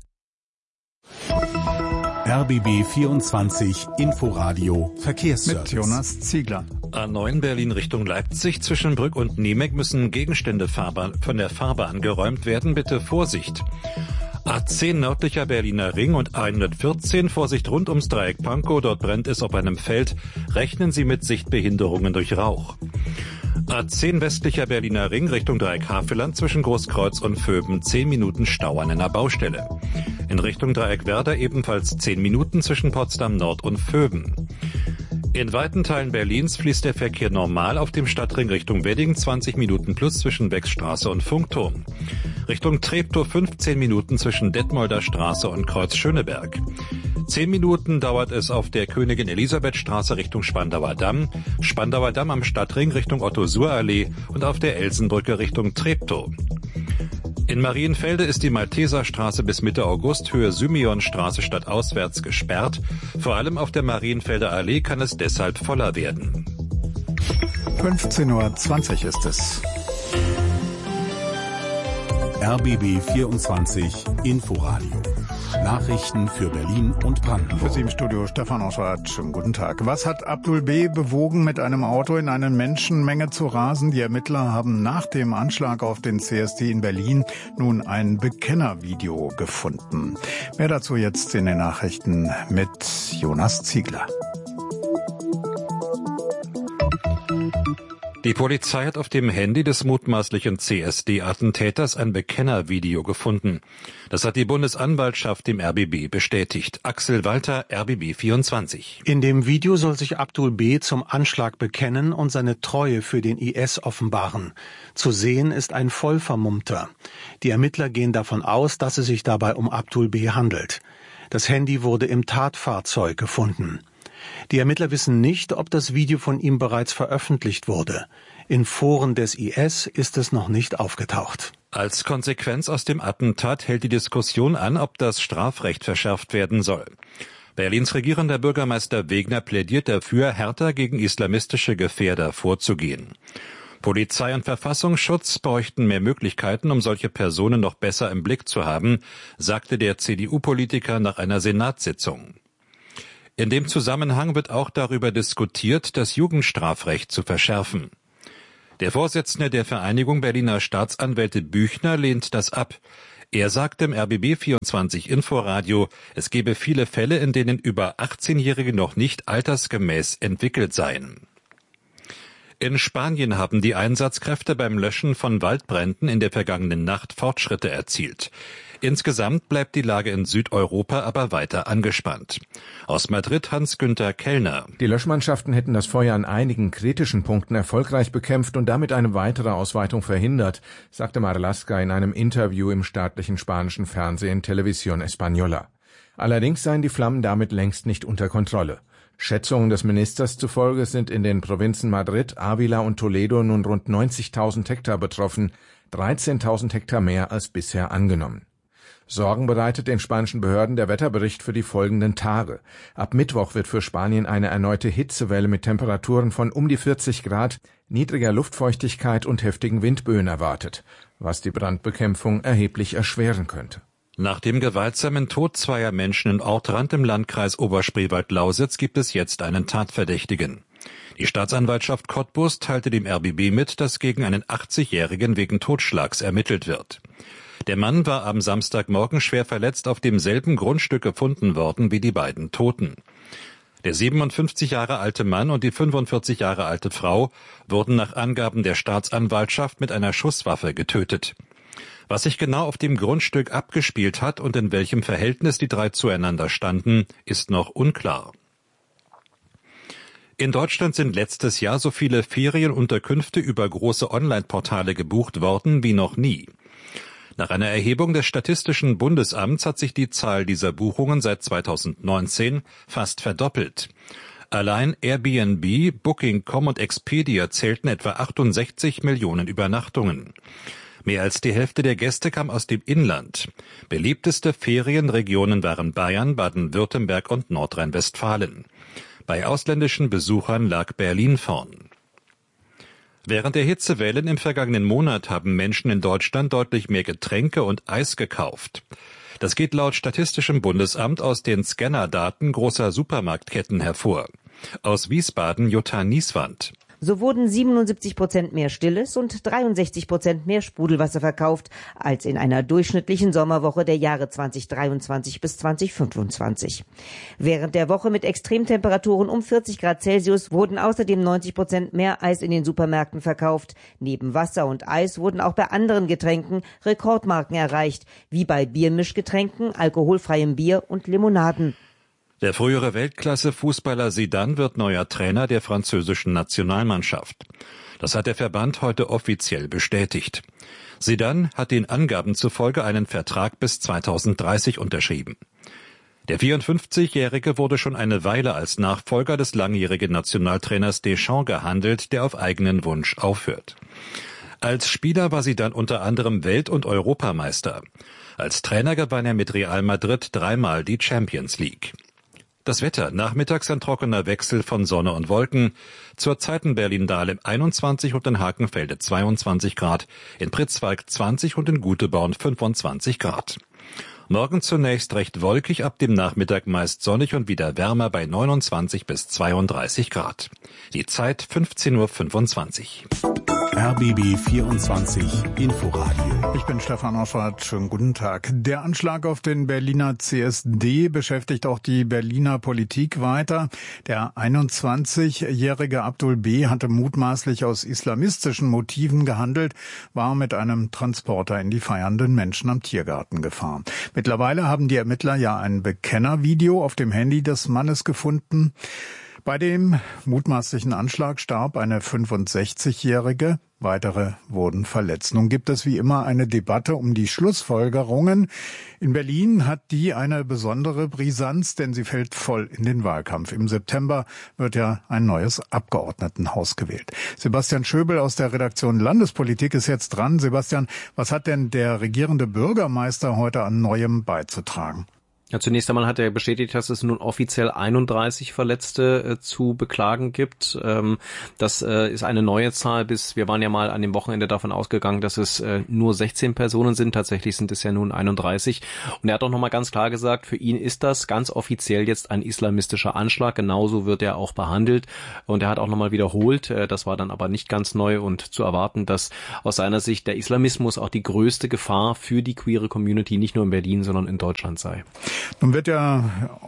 R B B vierundzwanzig Inforadio Verkehrsservice. Mit Jonas Ziegler. A neun Berlin Richtung Leipzig zwischen Brück und Niemek müssen Gegenstände von der Fahrbahn geräumt werden. Bitte Vorsicht. A zehn nördlicher Berliner Ring und A hundertvierzehn Vorsicht rund ums Dreieck Pankow. Dort brennt es auf einem Feld. Rechnen Sie mit Sichtbehinderungen durch Rauch. A zehn westlicher Berliner Ring Richtung Dreieck Havelland zwischen Großkreuz und Vöben zehn Minuten Stau an einer Baustelle. In Richtung Dreieck Werder ebenfalls zehn Minuten zwischen Potsdam Nord und Vöben. In weiten Teilen Berlins fließt der Verkehr normal auf dem Stadtring Richtung Wedding zwanzig Minuten plus zwischen Wechsstraße und Funkturm. Richtung Treptow fünfzehn Minuten zwischen Detmolder Straße und Kreuz Schöneberg. zehn Minuten dauert es auf der Königin Elisabeth Straße Richtung Spandauer Damm, Spandauer Damm am Stadtring Richtung Otto-Suhr-Allee und auf der Elsenbrücke Richtung Treptow. In Marienfelde ist die Malteserstraße bis Mitte August Höhe Symeonstraße stadtauswärts gesperrt. Vor allem auf der Marienfelder Allee kann es deshalb voller werden. fünfzehn Uhr zwanzig ist es. R B B vierundzwanzig Inforadio. Nachrichten für Berlin und Brandenburg. Für Sie im Studio Stefan Oschwart. Schönen guten Tag. Was hat Abdul B. bewogen, mit einem Auto in eine Menschenmenge zu rasen? Die Ermittler haben nach dem Anschlag auf den C S D in Berlin nun ein Bekennervideo gefunden. Mehr dazu jetzt in den Nachrichten mit Jonas Ziegler. Die Polizei hat auf dem Handy des mutmaßlichen C S D-Attentäters ein Bekennervideo gefunden. Das hat die Bundesanwaltschaft dem R B B bestätigt. Axel Walter, R B B vierundzwanzig. In dem Video soll sich Abdul B. zum Anschlag bekennen und seine Treue für den I S offenbaren. Zu sehen ist ein Vollvermummter. Die Ermittler gehen davon aus, dass es sich dabei um Abdul B. handelt. Das Handy wurde im Tatfahrzeug gefunden. Die Ermittler wissen nicht, ob das Video von ihm bereits veröffentlicht wurde. In Foren des I S ist es noch nicht aufgetaucht. Als Konsequenz aus dem Attentat hält die Diskussion an, ob das Strafrecht verschärft werden soll. Berlins regierender Bürgermeister Wegner plädiert dafür, härter gegen islamistische Gefährder vorzugehen. Polizei und Verfassungsschutz bräuchten mehr Möglichkeiten, um solche Personen noch besser im Blick zu haben, sagte der C D U-Politiker nach einer Senatssitzung. In dem Zusammenhang wird auch darüber diskutiert, das Jugendstrafrecht zu verschärfen. Der Vorsitzende der Vereinigung Berliner Staatsanwälte Büchner lehnt das ab. Er sagt im R B B vierundzwanzig Inforadio, es gebe viele Fälle, in denen über achtzehnjährige noch nicht altersgemäß entwickelt seien. In Spanien haben die Einsatzkräfte beim Löschen von Waldbränden in der vergangenen Nacht Fortschritte erzielt. Insgesamt bleibt die Lage in Südeuropa aber weiter angespannt. Aus Madrid Hans-Günther Kellner. Die Löschmannschaften hätten das Feuer an einigen kritischen Punkten erfolgreich bekämpft und damit eine weitere Ausweitung verhindert, sagte Marlaska in einem Interview im staatlichen spanischen Fernsehen Televisión Española. Allerdings seien die Flammen damit längst nicht unter Kontrolle. Schätzungen des Ministers zufolge sind in den Provinzen Madrid, Ávila und Toledo nun rund neunzigtausend Hektar betroffen, dreizehntausend Hektar mehr als bisher angenommen. Sorgen bereitet den spanischen Behörden der Wetterbericht für die folgenden Tage. Ab Mittwoch wird für Spanien eine erneute Hitzewelle mit Temperaturen von um die vierzig Grad, niedriger Luftfeuchtigkeit und heftigen Windböen erwartet, was die Brandbekämpfung erheblich erschweren könnte. Nach dem gewaltsamen Tod zweier Menschen in Ortrand im Landkreis Oberspreewald-Lausitz gibt es jetzt einen Tatverdächtigen. Die Staatsanwaltschaft Cottbus teilte dem R B B mit, dass gegen einen achtzigjährigen wegen Totschlags ermittelt wird. Der Mann war am Samstagmorgen schwer verletzt auf demselben Grundstück gefunden worden wie die beiden Toten. Der siebenundfünfzig Jahre alte Mann und die fünfundvierzig Jahre alte Frau wurden nach Angaben der Staatsanwaltschaft mit einer Schusswaffe getötet. Was sich genau auf dem Grundstück abgespielt hat und in welchem Verhältnis die drei zueinander standen, ist noch unklar. In Deutschland sind letztes Jahr so viele Ferienunterkünfte über große Online-Portale gebucht worden wie noch nie. Nach einer Erhebung des Statistischen Bundesamts hat sich die Zahl dieser Buchungen seit zweitausendneunzehn fast verdoppelt. Allein Airbnb, Booking Punkt com und Expedia zählten etwa achtundsechzig Millionen Übernachtungen. Mehr als die Hälfte der Gäste kam aus dem Inland. Beliebteste Ferienregionen waren Bayern, Baden-Württemberg und Nordrhein-Westfalen. Bei ausländischen Besuchern lag Berlin vorn. Während der Hitzewellen im vergangenen Monat haben Menschen in Deutschland deutlich mehr Getränke und Eis gekauft. Das geht laut Statistischem Bundesamt aus den Scannerdaten großer Supermarktketten hervor. Aus Wiesbaden Jutta Nieswand. So wurden siebenundsiebzig Prozent mehr Stilles und dreiundsechzig Prozent mehr Sprudelwasser verkauft als in einer durchschnittlichen Sommerwoche der Jahre zweitausenddreiundzwanzig bis zweitausendfünfundzwanzig. Während der Woche mit Extremtemperaturen um vierzig Grad Celsius wurden außerdem neunzig Prozent mehr Eis in den Supermärkten verkauft. Neben Wasser und Eis wurden auch bei anderen Getränken Rekordmarken erreicht, wie bei Biermischgetränken, alkoholfreiem Bier und Limonaden. Der frühere Weltklasse-Fußballer Zidane wird neuer Trainer der französischen Nationalmannschaft. Das hat der Verband heute offiziell bestätigt. Zidane hat den Angaben zufolge einen Vertrag bis zweitausenddreißig unterschrieben. Der vierundfünfzigjährige wurde schon eine Weile als Nachfolger des langjährigen Nationaltrainers Deschamps gehandelt, der auf eigenen Wunsch aufhört. Als Spieler war Zidane unter anderem Welt- und Europameister. Als Trainer gewann er mit Real Madrid dreimal die Champions League. Das Wetter, nachmittags ein trockener Wechsel von Sonne und Wolken. Zurzeit in Berlin-Dahlem einundzwanzig und in Hakenfelde zweiundzwanzig Grad, in Pritzwalk zwanzig und in Guteborn fünfundzwanzig Grad. Morgen zunächst recht wolkig, ab dem Nachmittag meist sonnig und wieder wärmer bei neunundzwanzig bis zweiunddreißig Grad. Die Zeit fünfzehn Uhr fünfundzwanzig. R B B vierundzwanzig Inforadio. Ich bin Stefan Oschwart. Schönen guten Tag. Der Anschlag auf den Berliner C S D beschäftigt auch die Berliner Politik weiter. Der einundzwanzigjährige Abdul B. hatte mutmaßlich aus islamistischen Motiven gehandelt, war mit einem Transporter in die feiernden Menschen am Tiergarten gefahren. Mittlerweile haben die Ermittler ja ein Bekennervideo auf dem Handy des Mannes gefunden. Bei dem mutmaßlichen Anschlag starb eine fünfundsechzigjährige. Weitere wurden verletzt. Nun gibt es wie immer eine Debatte um die Schlussfolgerungen. In Berlin hat die eine besondere Brisanz, denn sie fällt voll in den Wahlkampf. Im September wird ja ein neues Abgeordnetenhaus gewählt. Sebastian Schöbel aus der Redaktion Landespolitik ist jetzt dran. Sebastian, was hat denn der regierende Bürgermeister heute an Neuem beizutragen? Ja, zunächst einmal hat er bestätigt, dass es nun offiziell einunddreißig Verletzte äh, zu beklagen gibt. Ähm, das äh, ist eine neue Zahl. Bis wir waren ja mal an dem Wochenende davon ausgegangen, dass es äh, nur sechzehn Personen sind. Tatsächlich sind es ja nun einunddreißig. Und er hat auch nochmal ganz klar gesagt, für ihn ist das ganz offiziell jetzt ein islamistischer Anschlag. Genauso wird er auch behandelt. Und er hat auch nochmal wiederholt, äh, das war dann aber nicht ganz neu und zu erwarten, dass aus seiner Sicht der Islamismus auch die größte Gefahr für die queere Community nicht nur in Berlin, sondern in Deutschland sei. Nun wird ja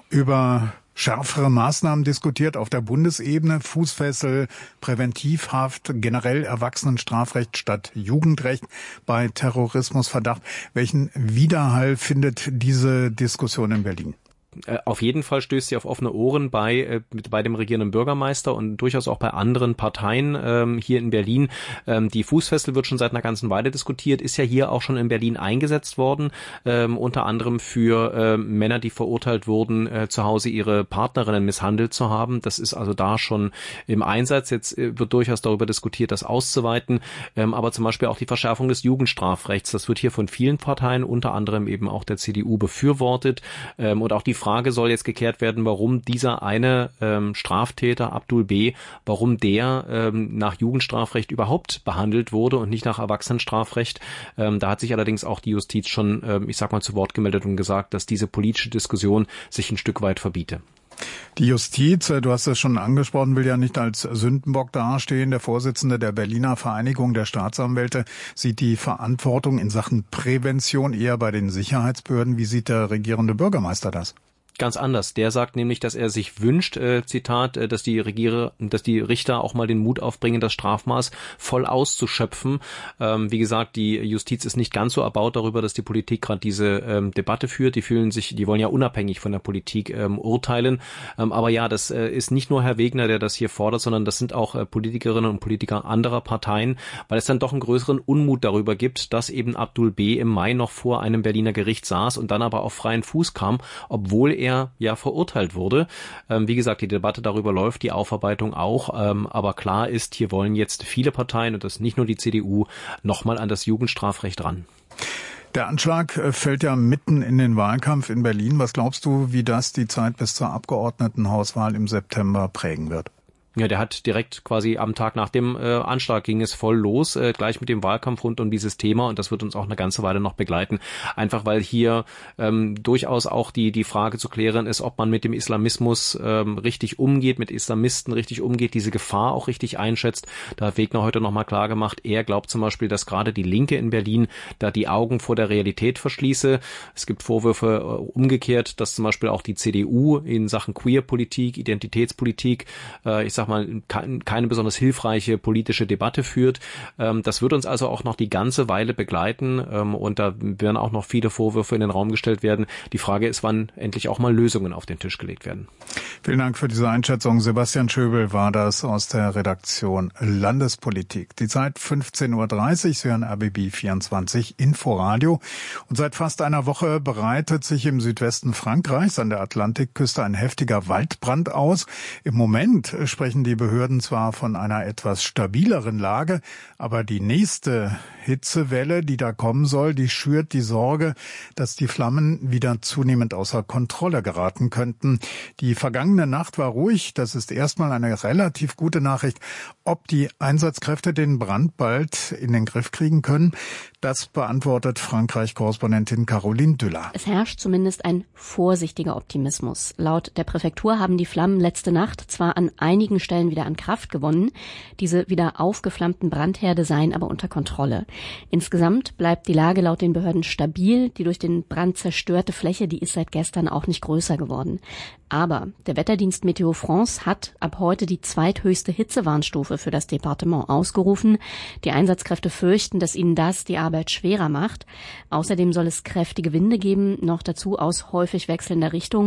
über schärfere Maßnahmen diskutiert auf der Bundesebene. Fußfessel, Präventivhaft, generell Erwachsenenstrafrecht statt Jugendrecht bei Terrorismusverdacht. Welchen Widerhall findet diese Diskussion in Berlin? Auf jeden Fall stößt sie auf offene Ohren bei äh, bei dem regierenden Bürgermeister und durchaus auch bei anderen Parteien ähm, hier in Berlin. Ähm, die Fußfessel wird schon seit einer ganzen Weile diskutiert, ist ja hier auch schon in Berlin eingesetzt worden, ähm, unter anderem für äh, Männer, die verurteilt wurden, äh, zu Hause ihre Partnerinnen misshandelt zu haben. Das ist also da schon im Einsatz. Jetzt äh, wird durchaus darüber diskutiert, das auszuweiten. Ähm, aber zum Beispiel auch die Verschärfung des Jugendstrafrechts, das wird hier von vielen Parteien, unter anderem eben auch der C D U, befürwortet. Ähm, und auch die Frage soll jetzt geklärt werden, warum dieser eine ähm, Straftäter, Abdul B., warum der ähm, nach Jugendstrafrecht überhaupt behandelt wurde und nicht nach Erwachsenenstrafrecht. Ähm, da hat sich allerdings auch die Justiz schon, ähm, ich sag mal, zu Wort gemeldet und gesagt, dass diese politische Diskussion sich ein Stück weit verbiete. Die Justiz, du hast es schon angesprochen, will ja nicht als Sündenbock dastehen. Der Vorsitzende der Berliner Vereinigung der Staatsanwälte sieht die Verantwortung in Sachen Prävention eher bei den Sicherheitsbehörden. Wie sieht der regierende Bürgermeister das? Ganz anders. Der sagt nämlich, dass er sich wünscht, äh, Zitat, äh, dass die Regierer, dass die Richter auch mal den Mut aufbringen, das Strafmaß voll auszuschöpfen. Ähm, wie gesagt, die Justiz ist nicht ganz so erbaut darüber, dass die Politik gerade diese ähm, Debatte führt. Die fühlen sich, die wollen ja unabhängig von der Politik ähm, urteilen. Ähm, aber ja, das äh, ist nicht nur Herr Wegner, der das hier fordert, sondern das sind auch äh, Politikerinnen und Politiker anderer Parteien, weil es dann doch einen größeren Unmut darüber gibt, dass eben Abdul B. im Mai noch vor einem Berliner Gericht saß und dann aber auf freien Fuß kam, obwohl er ja verurteilt wurde. Ähm, wie gesagt, die Debatte darüber läuft, die Aufarbeitung auch. Ähm, aber klar ist, hier wollen jetzt viele Parteien, und das nicht nur die C D U, nochmal an das Jugendstrafrecht ran. Der Anschlag fällt ja mitten in den Wahlkampf in Berlin. Was glaubst du, wie das die Zeit bis zur Abgeordnetenhauswahl im September prägen wird? Ja, der hat direkt quasi am Tag nach dem äh, Anschlag ging es voll los, äh, gleich mit dem Wahlkampf rund um dieses Thema, und das wird uns auch eine ganze Weile noch begleiten. Einfach weil hier ähm, durchaus auch die die Frage zu klären ist, ob man mit dem Islamismus ähm, richtig umgeht, mit Islamisten richtig umgeht, diese Gefahr auch richtig einschätzt. Da hat Wegner heute nochmal klar gemacht, er glaubt zum Beispiel, dass gerade die Linke in Berlin da die Augen vor der Realität verschließe. Es gibt Vorwürfe äh, umgekehrt, dass zum Beispiel auch die C D U in Sachen Queerpolitik, Identitätspolitik, äh, ich sag mal, keine besonders hilfreiche politische Debatte führt. Das wird uns also auch noch die ganze Weile begleiten, und da werden auch noch viele Vorwürfe in den Raum gestellt werden. Die Frage ist, wann endlich auch mal Lösungen auf den Tisch gelegt werden. Vielen Dank für diese Einschätzung. Sebastian Schöbel war das aus der Redaktion Landespolitik. Die Zeit fünfzehn Uhr dreißig, Sie hören R B B vierundzwanzig Inforadio. Und seit fast einer Woche breitet sich im Südwesten Frankreichs an der Atlantikküste ein heftiger Waldbrand aus. Im Moment sprechen die Behörden zwar von einer etwas stabileren Lage, aber die nächste Hitzewelle, die da kommen soll, die schürt die Sorge, dass die Flammen wieder zunehmend außer Kontrolle geraten könnten. Die vergangene Nacht war ruhig, das ist erstmal eine relativ gute Nachricht. Ob die Einsatzkräfte den Brand bald in den Griff kriegen können, das beantwortet Frankreich-Korrespondentin Caroline Düller. Es herrscht zumindest ein vorsichtiger Optimismus. Laut der Präfektur haben die Flammen letzte Nacht zwar an einigen Stellen wieder an Kraft gewonnen, diese wieder aufgeflammten Brandherde seien aber unter Kontrolle. Insgesamt bleibt die Lage laut den Behörden stabil. Die durch den Brand zerstörte Fläche, die ist seit gestern auch nicht größer geworden. Aber der Wetterdienst Meteo France hat ab heute die zweithöchste Hitzewarnstufe für das Departement ausgerufen. Die Einsatzkräfte fürchten, dass ihnen das die Arbeit schwerer macht. Außerdem soll es kräftige Winde geben, noch dazu aus häufig wechselnder Richtung.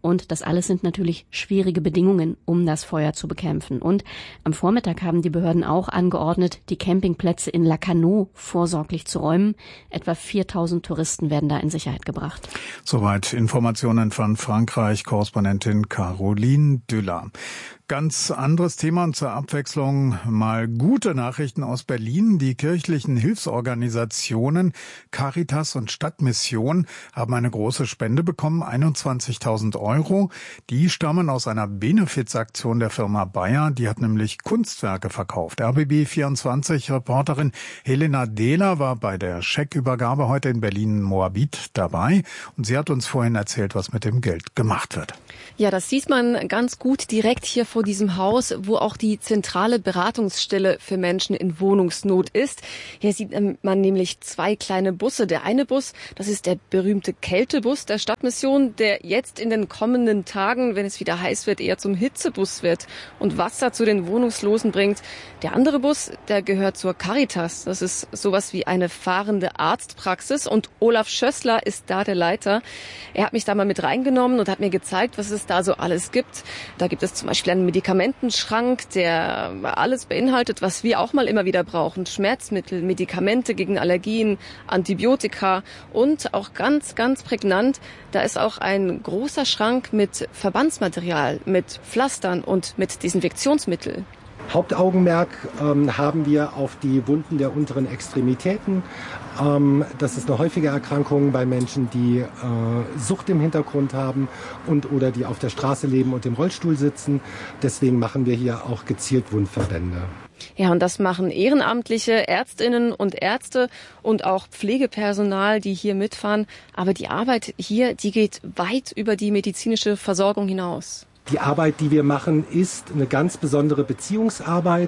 Und das alles sind natürlich schwierige Bedingungen, um das Feuer zu bekämpfen. Und am Vormittag haben die Behörden auch angeordnet, die Campingplätze in Lacanau vorsorglich zu räumen. Etwa viertausend Touristen werden da in Sicherheit gebracht. Soweit Informationen von Frankreich-Korrespondentin Caroline Düller. Ganz anderes Thema und zur Abwechslung mal gute Nachrichten aus Berlin. Die kirchlichen Hilfsorganisationen Caritas und Stadtmission haben eine große Spende bekommen, einundzwanzigtausend Euro. Die stammen aus einer Benefizaktion der Firma Bayer. Die hat nämlich Kunstwerke verkauft. R B B vierundzwanzig-Reporterin Helena Dehler war bei der Scheckübergabe heute in Berlin-Moabit dabei. Und sie hat uns vorhin erzählt, was mit dem Geld gemacht wird. Ja, das sieht man ganz gut direkt hier vor diesem Haus, wo auch die zentrale Beratungsstelle für Menschen in Wohnungsnot ist. Hier sieht man nämlich zwei kleine Busse. Der eine Bus, das ist der berühmte Kältebus der Stadtmission, der jetzt in den kommenden Tagen, wenn es wieder heiß wird, eher zum Hitzebus wird und Wasser zu den Wohnungslosen bringt. Der andere Bus, der gehört zur Caritas. Das ist sowas wie eine fahrende Arztpraxis und Olaf Schössler ist da der Leiter. Er hat mich da mal mit reingenommen und hat mir gezeigt, was es da so alles gibt. Da gibt es zum Beispiel einen Medikamentenschrank, der alles beinhaltet, was wir auch mal immer wieder brauchen. Schmerzmittel, Medikamente gegen Allergien, Antibiotika und auch ganz, ganz prägnant, da ist auch ein großer Schrank mit Verbandsmaterial, mit Pflastern und mit Desinfektionsmittel. Hauptaugenmerk ähm, haben wir auf die Wunden der unteren Extremitäten. Ähm, das ist eine häufige Erkrankung bei Menschen, die äh, Sucht im Hintergrund haben und oder die auf der Straße leben und im Rollstuhl sitzen. Deswegen machen wir hier auch gezielt Wundverbände. Ja, und das machen ehrenamtliche Ärztinnen und Ärzte und auch Pflegepersonal, die hier mitfahren. Aber die Arbeit hier, die geht weit über die medizinische Versorgung hinaus. Die Arbeit, die wir machen, ist eine ganz besondere Beziehungsarbeit,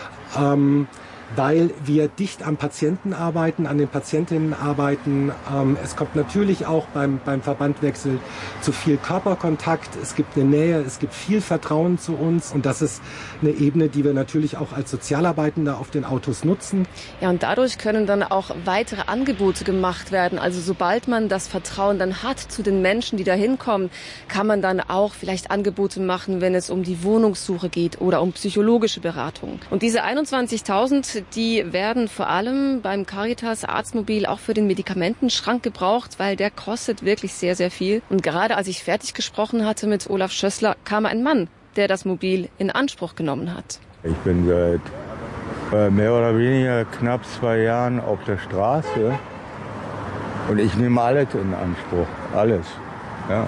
ähm, weil wir dicht am Patienten arbeiten, an den Patientinnen arbeiten. Ähm, es kommt natürlich auch beim, beim Verbandwechsel zu viel Körperkontakt. Es gibt eine Nähe, es gibt viel Vertrauen zu uns. Und das ist eine Ebene, die wir natürlich auch als Sozialarbeitende auf den Autos nutzen. Ja, und dadurch können dann auch weitere Angebote gemacht werden. Also sobald man das Vertrauen dann hat zu den Menschen, die da hinkommen, kann man dann auch vielleicht Angebote machen, wenn es um die Wohnungssuche geht oder um psychologische Beratung. Und diese einundzwanzigtausend, die werden vor allem beim Caritas Arztmobil auch für den Medikamentenschrank gebraucht, weil der kostet wirklich sehr, sehr viel. Und gerade als ich fertig gesprochen hatte mit Olaf Schössler, kam ein Mann, der das Mobil in Anspruch genommen hat. Ich bin seit äh, mehr oder weniger knapp zwei Jahren auf der Straße und ich nehme alles in Anspruch, alles. Ja.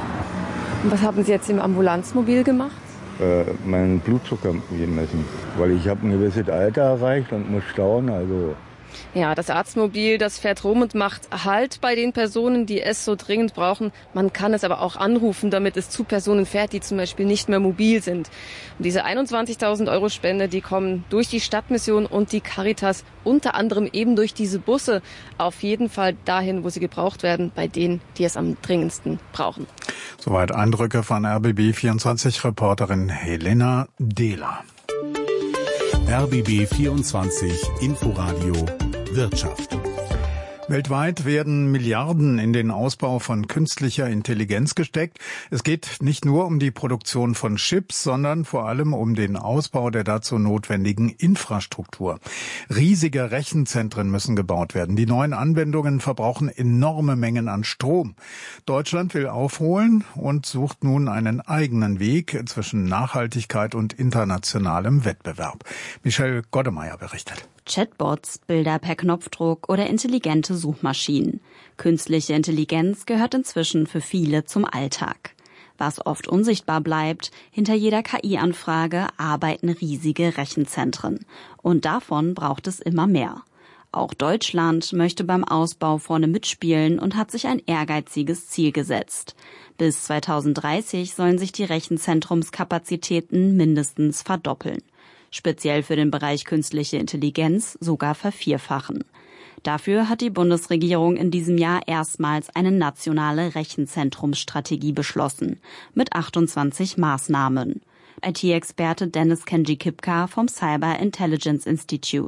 Und was haben Sie jetzt im Ambulanzmobil gemacht? Äh, meinen Blutzucker gemessen, weil ich habe ein gewisses Alter erreicht und muss stauen, also. Ja, das Arztmobil, das fährt rum und macht Halt bei den Personen, die es so dringend brauchen. Man kann es aber auch anrufen, damit es zu Personen fährt, die zum Beispiel nicht mehr mobil sind. Und diese einundzwanzigtausend Euro Spende, die kommen durch die Stadtmission und die Caritas, unter anderem eben durch diese Busse, auf jeden Fall dahin, wo sie gebraucht werden, bei denen, die es am dringendsten brauchen. Soweit Eindrücke von R B B vierundzwanzig-Reporterin Helena Dehler. R B B vierundzwanzig Inforadio Wirtschaft. Weltweit werden Milliarden in den Ausbau von künstlicher Intelligenz gesteckt. Es geht nicht nur um die Produktion von Chips, sondern vor allem um den Ausbau der dazu notwendigen Infrastruktur. Riesige Rechenzentren müssen gebaut werden. Die neuen Anwendungen verbrauchen enorme Mengen an Strom. Deutschland will aufholen und sucht nun einen eigenen Weg zwischen Nachhaltigkeit und internationalem Wettbewerb. Michelle Goddemeyer berichtet. Chatbots, Bilder per Knopfdruck oder intelligente Suchmaschinen. Künstliche Intelligenz gehört inzwischen für viele zum Alltag. Was oft unsichtbar bleibt, hinter jeder K I-Anfrage arbeiten riesige Rechenzentren. Und davon braucht es immer mehr. Auch Deutschland möchte beim Ausbau vorne mitspielen und hat sich ein ehrgeiziges Ziel gesetzt. Bis zweitausenddreißig sollen sich die Rechenzentrumskapazitäten mindestens verdoppeln. Speziell für den Bereich künstliche Intelligenz sogar vervierfachen. Dafür hat die Bundesregierung in diesem Jahr erstmals eine nationale Rechenzentrumsstrategie beschlossen, mit achtundzwanzig Maßnahmen. I T-Experte Dennis Kenji-Kipka vom Cyber Intelligence Institute.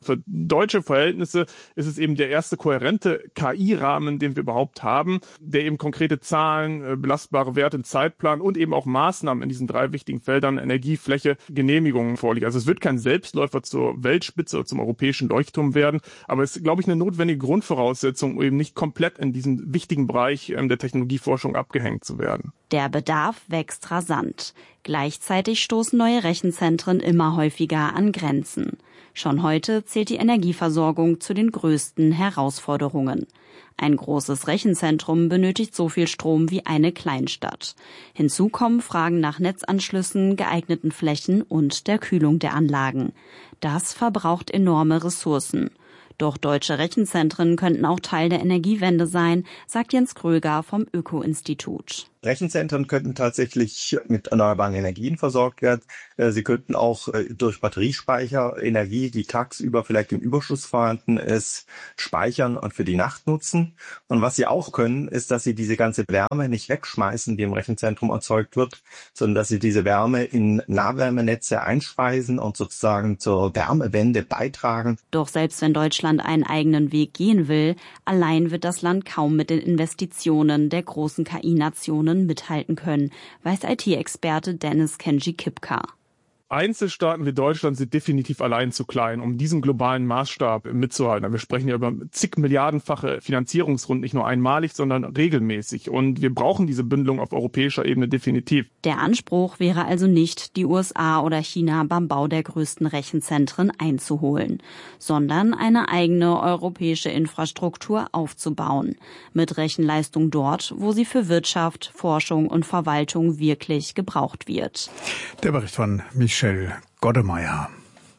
Für deutsche Verhältnisse ist es eben der erste kohärente K I-Rahmen, den wir überhaupt haben, der eben konkrete Zahlen, belastbare Werte, Zeitplan und eben auch Maßnahmen in diesen drei wichtigen Feldern Energie, Fläche, Genehmigungen vorliegt. Also es wird kein Selbstläufer zur Weltspitze oder zum europäischen Leuchtturm werden, aber es ist, glaube ich, eine notwendige Grundvoraussetzung, um eben nicht komplett in diesem wichtigen Bereich der Technologieforschung abgehängt zu werden. Der Bedarf wächst rasant. Gleichzeitig stoßen neue Rechenzentren immer häufiger an Grenzen. Schon heute zählt die Energieversorgung zu den größten Herausforderungen. Ein großes Rechenzentrum benötigt so viel Strom wie eine Kleinstadt. Hinzu kommen Fragen nach Netzanschlüssen, geeigneten Flächen und der Kühlung der Anlagen. Das verbraucht enorme Ressourcen. Doch deutsche Rechenzentren könnten auch Teil der Energiewende sein, sagt Jens Kröger vom Öko-Institut. Rechenzentren könnten tatsächlich mit erneuerbaren Energien versorgt werden. Sie könnten auch durch Batteriespeicher Energie, die tagsüber vielleicht im Überschuss vorhanden ist, speichern und für die Nacht nutzen. Und was sie auch können, ist, dass sie diese ganze Wärme nicht wegschmeißen, die im Rechenzentrum erzeugt wird, sondern dass sie diese Wärme in Nahwärmenetze einspeisen und sozusagen zur Wärmewende beitragen. Doch selbst wenn Deutschland einen eigenen Weg gehen will, allein wird das Land kaum mit den Investitionen der großen K I-Nationen mithalten können, weiß I T-Experte Dennis Kenji-Kipka. Einzelstaaten wie Deutschland sind definitiv allein zu klein, um diesen globalen Maßstab mitzuhalten. Wir sprechen ja über zig Milliardenfache Finanzierungsrunden, nicht nur einmalig, sondern regelmäßig. Und wir brauchen diese Bündelung auf europäischer Ebene definitiv. Der Anspruch wäre also nicht, die U S A oder China beim Bau der größten Rechenzentren einzuholen, sondern eine eigene europäische Infrastruktur aufzubauen. Mit Rechenleistung dort, wo sie für Wirtschaft, Forschung und Verwaltung wirklich gebraucht wird. Der Bericht von Michel Goddemeyer.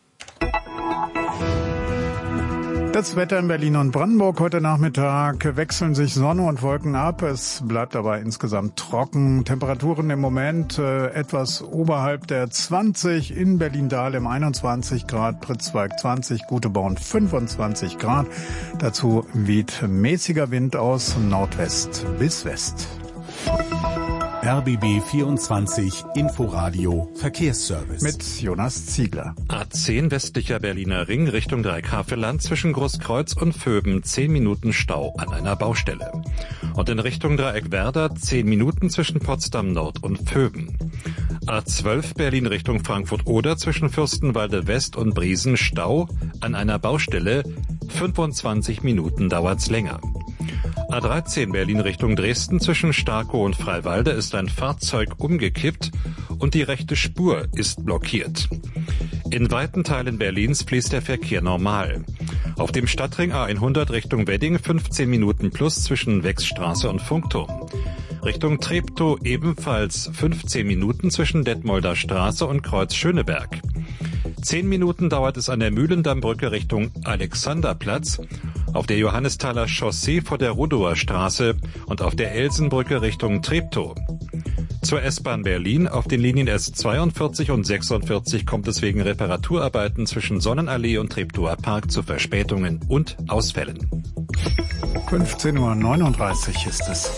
Das Wetter in Berlin und Brandenburg heute Nachmittag wechseln sich Sonne und Wolken ab. Es bleibt aber insgesamt trocken. Temperaturen im Moment äh, etwas oberhalb der zwanzig. In Berlin-Dahlem einundzwanzig Grad, Pritzwalk zwanzig, Guteborn fünfundzwanzig Grad. Dazu weht mäßiger Wind aus Nordwest bis West. R B B vierundzwanzig Inforadio Verkehrsservice. Mit Jonas Ziegler. A zehn westlicher Berliner Ring Richtung Dreihaveland zwischen Großkreuz und Vöben zehn Minuten Stau an einer Baustelle. Und in Richtung Dreieck Werder zehn Minuten zwischen Potsdam Nord und Vöben. A zwölf Berlin Richtung Frankfurt-Oder zwischen Fürstenwalde West und Briesen Stau an einer Baustelle. fünfundzwanzig Minuten dauert's länger. A dreizehn Berlin Richtung Dresden zwischen Starkow und Freiwalde ist ein Fahrzeug umgekippt und die rechte Spur ist blockiert. In weiten Teilen Berlins fließt der Verkehr normal. Auf dem Stadtring A hundert Richtung Wedding fünfzehn Minuten plus zwischen Wechsstraße und Funkturm. Richtung Treptow ebenfalls fünfzehn Minuten zwischen Detmolder Straße und Kreuz Schöneberg. Zehn Minuten dauert es an der Mühlendammbrücke Richtung Alexanderplatz, auf der Johannesthaler Chaussee vor der Rudower Straße und auf der Elsenbrücke Richtung Treptow. Zur S-Bahn Berlin auf den Linien S zweiundvierzig und sechsundvierzig kommt es wegen Reparaturarbeiten zwischen Sonnenallee und Treptower Park zu Verspätungen und Ausfällen. fünfzehn Uhr neununddreißig ist es.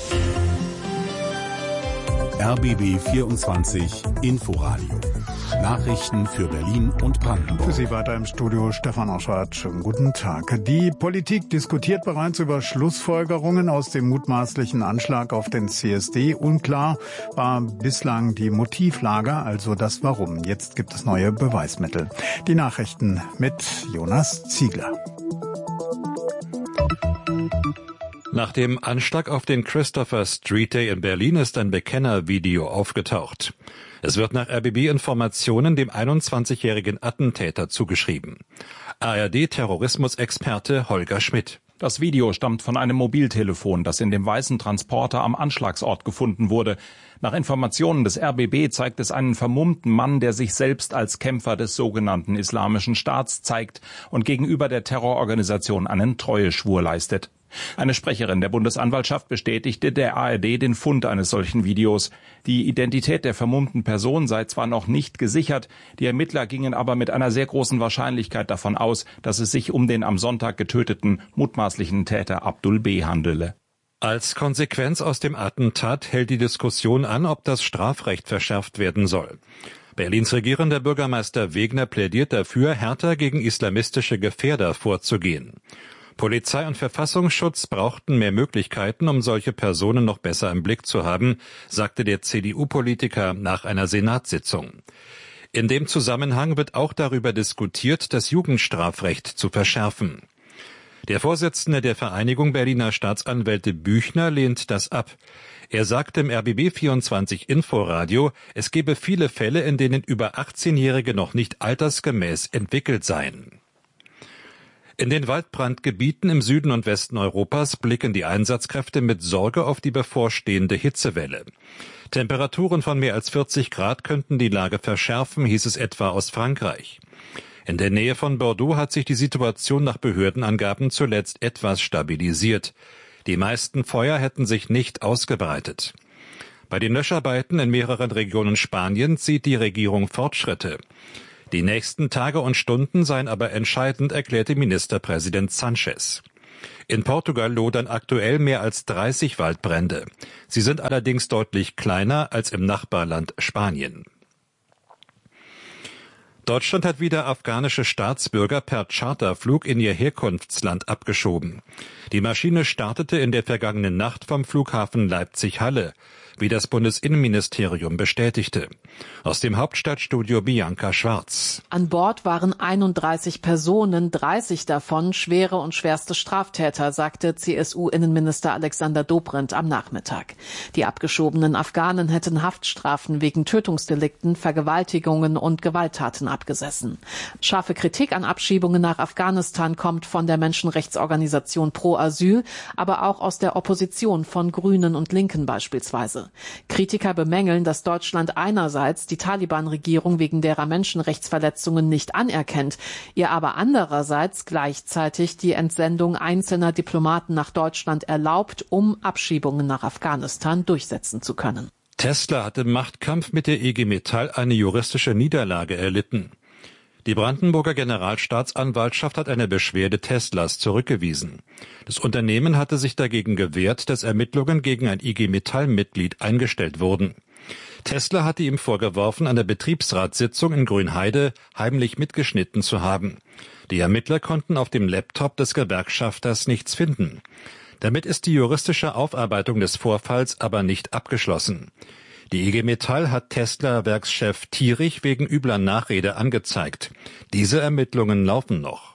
R B B vierundzwanzig Inforadio. Nachrichten für Berlin und Brandenburg. Für Sie weiter im Studio Stefan Oschardt. Schönen guten Tag. Die Politik diskutiert bereits über Schlussfolgerungen aus dem mutmaßlichen Anschlag auf den C S D. Unklar war bislang die Motivlage, also das Warum. Jetzt gibt es neue Beweismittel. Die Nachrichten mit Jonas Ziegler. Nach dem Anschlag auf den Christopher Street Day in Berlin ist ein Bekennervideo aufgetaucht. Es wird nach R B B-Informationen dem einundzwanzigjährigen Attentäter zugeschrieben. A R D-Terrorismusexperte Holger Schmidt. Das Video stammt von einem Mobiltelefon, das in dem weißen Transporter am Anschlagsort gefunden wurde. Nach Informationen des R B B zeigt es einen vermummten Mann, der sich selbst als Kämpfer des sogenannten Islamischen Staats zeigt und gegenüber der Terrororganisation einen Treueschwur leistet. Eine Sprecherin der Bundesanwaltschaft bestätigte der A R D den Fund eines solchen Videos. Die Identität der vermummten Person sei zwar noch nicht gesichert, die Ermittler gingen aber mit einer sehr großen Wahrscheinlichkeit davon aus, dass es sich um den am Sonntag getöteten mutmaßlichen Täter Abdul B. handele. Als Konsequenz aus dem Attentat hält die Diskussion an, ob das Strafrecht verschärft werden soll. Berlins regierender Bürgermeister Wegner plädiert dafür, härter gegen islamistische Gefährder vorzugehen. Polizei und Verfassungsschutz brauchten mehr Möglichkeiten, um solche Personen noch besser im Blick zu haben, sagte der C D U-Politiker nach einer Senatssitzung. In dem Zusammenhang wird auch darüber diskutiert, das Jugendstrafrecht zu verschärfen. Der Vorsitzende der Vereinigung Berliner Staatsanwälte Büchner lehnt das ab. Er sagte im R B B vierundzwanzig Inforadio, es gebe viele Fälle, in denen über achtzehnjährige noch nicht altersgemäß entwickelt seien. In den Waldbrandgebieten im Süden und Westen Europas blicken die Einsatzkräfte mit Sorge auf die bevorstehende Hitzewelle. Temperaturen von mehr als vierzig Grad könnten die Lage verschärfen, hieß es etwa aus Frankreich. In der Nähe von Bordeaux hat sich die Situation nach Behördenangaben zuletzt etwas stabilisiert. Die meisten Feuer hätten sich nicht ausgebreitet. Bei den Löscharbeiten in mehreren Regionen Spaniens sieht die Regierung Fortschritte. Die nächsten Tage und Stunden seien aber entscheidend, erklärte Ministerpräsident Sanchez. In Portugal lodern aktuell mehr als dreißig Waldbrände. Sie sind allerdings deutlich kleiner als im Nachbarland Spanien. Deutschland hat wieder afghanische Staatsbürger per Charterflug in ihr Herkunftsland abgeschoben. Die Maschine startete in der vergangenen Nacht vom Flughafen Leipzig-Halle, wie das Bundesinnenministerium bestätigte. Aus dem Hauptstadtstudio Bianca Schwarz. An Bord waren einunddreißig Personen, dreißig davon schwere und schwerste Straftäter, sagte C S U-Innenminister Alexander Dobrindt am Nachmittag. Die abgeschobenen Afghanen hätten Haftstrafen wegen Tötungsdelikten, Vergewaltigungen und Gewalttaten abgesessen. Scharfe Kritik an Abschiebungen nach Afghanistan kommt von der Menschenrechtsorganisation Pro Asyl, aber auch aus der Opposition von Grünen und Linken beispielsweise. Kritiker bemängeln, dass Deutschland einerseits die Taliban-Regierung wegen derer Menschenrechtsverletzungen nicht anerkennt, ihr aber andererseits gleichzeitig die Entsendung einzelner Diplomaten nach Deutschland erlaubt, um Abschiebungen nach Afghanistan durchsetzen zu können. Tesla hat im Machtkampf mit der I G Metall eine juristische Niederlage erlitten. Die Brandenburger Generalstaatsanwaltschaft hat eine Beschwerde Teslas zurückgewiesen. Das Unternehmen hatte sich dagegen gewehrt, dass Ermittlungen gegen ein I G Metall-Mitglied eingestellt wurden. Tesla hatte ihm vorgeworfen, an der Betriebsratssitzung in Grünheide heimlich mitgeschnitten zu haben. Die Ermittler konnten auf dem Laptop des Gewerkschafters nichts finden. Damit ist die juristische Aufarbeitung des Vorfalls aber nicht abgeschlossen. Die I G Metall hat Tesla-Werkschef Thierich wegen übler Nachrede angezeigt. Diese Ermittlungen laufen noch.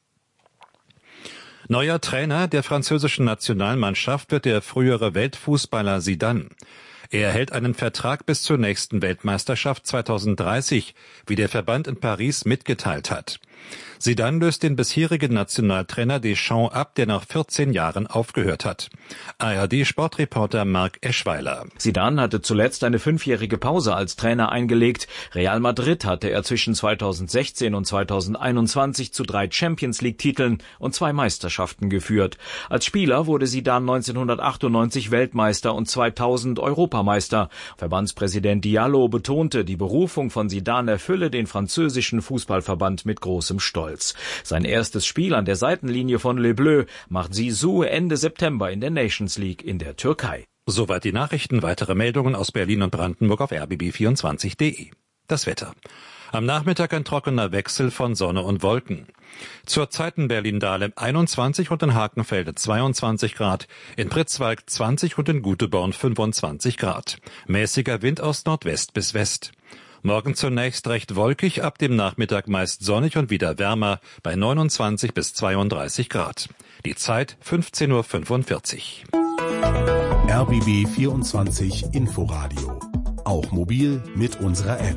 Neuer Trainer der französischen Nationalmannschaft wird der frühere Weltfußballer Zidane. Er erhält einen Vertrag bis zur nächsten Weltmeisterschaft zweitausenddreißig, wie der Verband in Paris mitgeteilt hat. Zidane löst den bisherigen Nationaltrainer Deschamps ab, der nach vierzehn Jahren aufgehört hat. A R D-Sportreporter Marc Eschweiler. Zidane hatte zuletzt eine fünfjährige Pause als Trainer eingelegt. Real Madrid hatte er zwischen zweitausendsechzehn und zweitausendeinundzwanzig zu drei Champions-League-Titeln und zwei Meisterschaften geführt. Als Spieler wurde Zidane neunzehnhundertachtundneunzig Weltmeister und zweitausend Europameister. Verbandspräsident Diallo betonte, die Berufung von Zidane erfülle den französischen Fußballverband mit großem Stolz. Sein erstes Spiel an der Seitenlinie von Les Bleus macht Zizou Ende September in der Nations League in der Türkei. Soweit die Nachrichten. Weitere Meldungen aus Berlin und Brandenburg auf r b b vierundzwanzig punkt de. Das Wetter. Am Nachmittag ein trockener Wechsel von Sonne und Wolken. Zurzeit in Berlin-Dahlem einundzwanzig und in Hakenfelde zweiundzwanzig Grad, in Pritzwalk zwanzig und in Guteborn fünfundzwanzig Grad. Mäßiger Wind aus Nordwest bis West. Morgen zunächst recht wolkig, ab dem Nachmittag meist sonnig und wieder wärmer bei neunundzwanzig bis zweiunddreißig Grad. Die Zeit fünfzehn Uhr fünfundvierzig. R B B vierundzwanzig Inforadio. Auch mobil mit unserer App.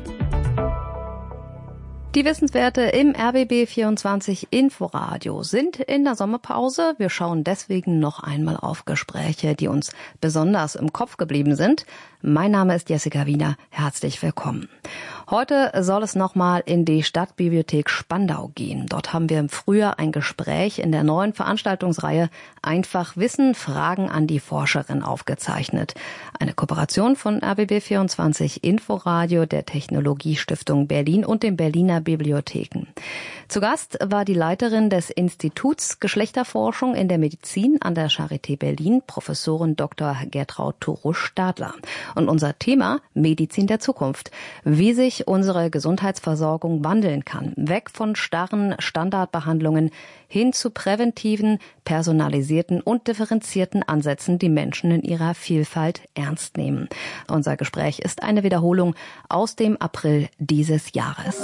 Die Wissenswerte im R B B vierundzwanzig Inforadio sind in der Sommerpause. Wir schauen deswegen noch einmal auf Gespräche, die uns besonders im Kopf geblieben sind. Mein Name ist Jessica Wiener. Herzlich willkommen. Heute soll es nochmal in die Stadtbibliothek Spandau gehen. Dort haben wir im Frühjahr ein Gespräch in der neuen Veranstaltungsreihe Einfach Wissen, Fragen an die Forscherin aufgezeichnet. Eine Kooperation von R B B vierundzwanzig Inforadio, der Technologiestiftung Berlin und den Berliner Bibliotheken. Zu Gast war die Leiterin des Instituts Geschlechterforschung in der Medizin an der Charité Berlin, Professorin Doktor Gertraud Torusch-Stadler. Und unser Thema Medizin der Zukunft. Wie sich unsere Gesundheitsversorgung wandeln kann. Weg von starren Standardbehandlungen hin zu präventiven, personalisierten und differenzierten Ansätzen, die Menschen in ihrer Vielfalt ernst nehmen. Unser Gespräch ist eine Wiederholung aus dem April dieses Jahres.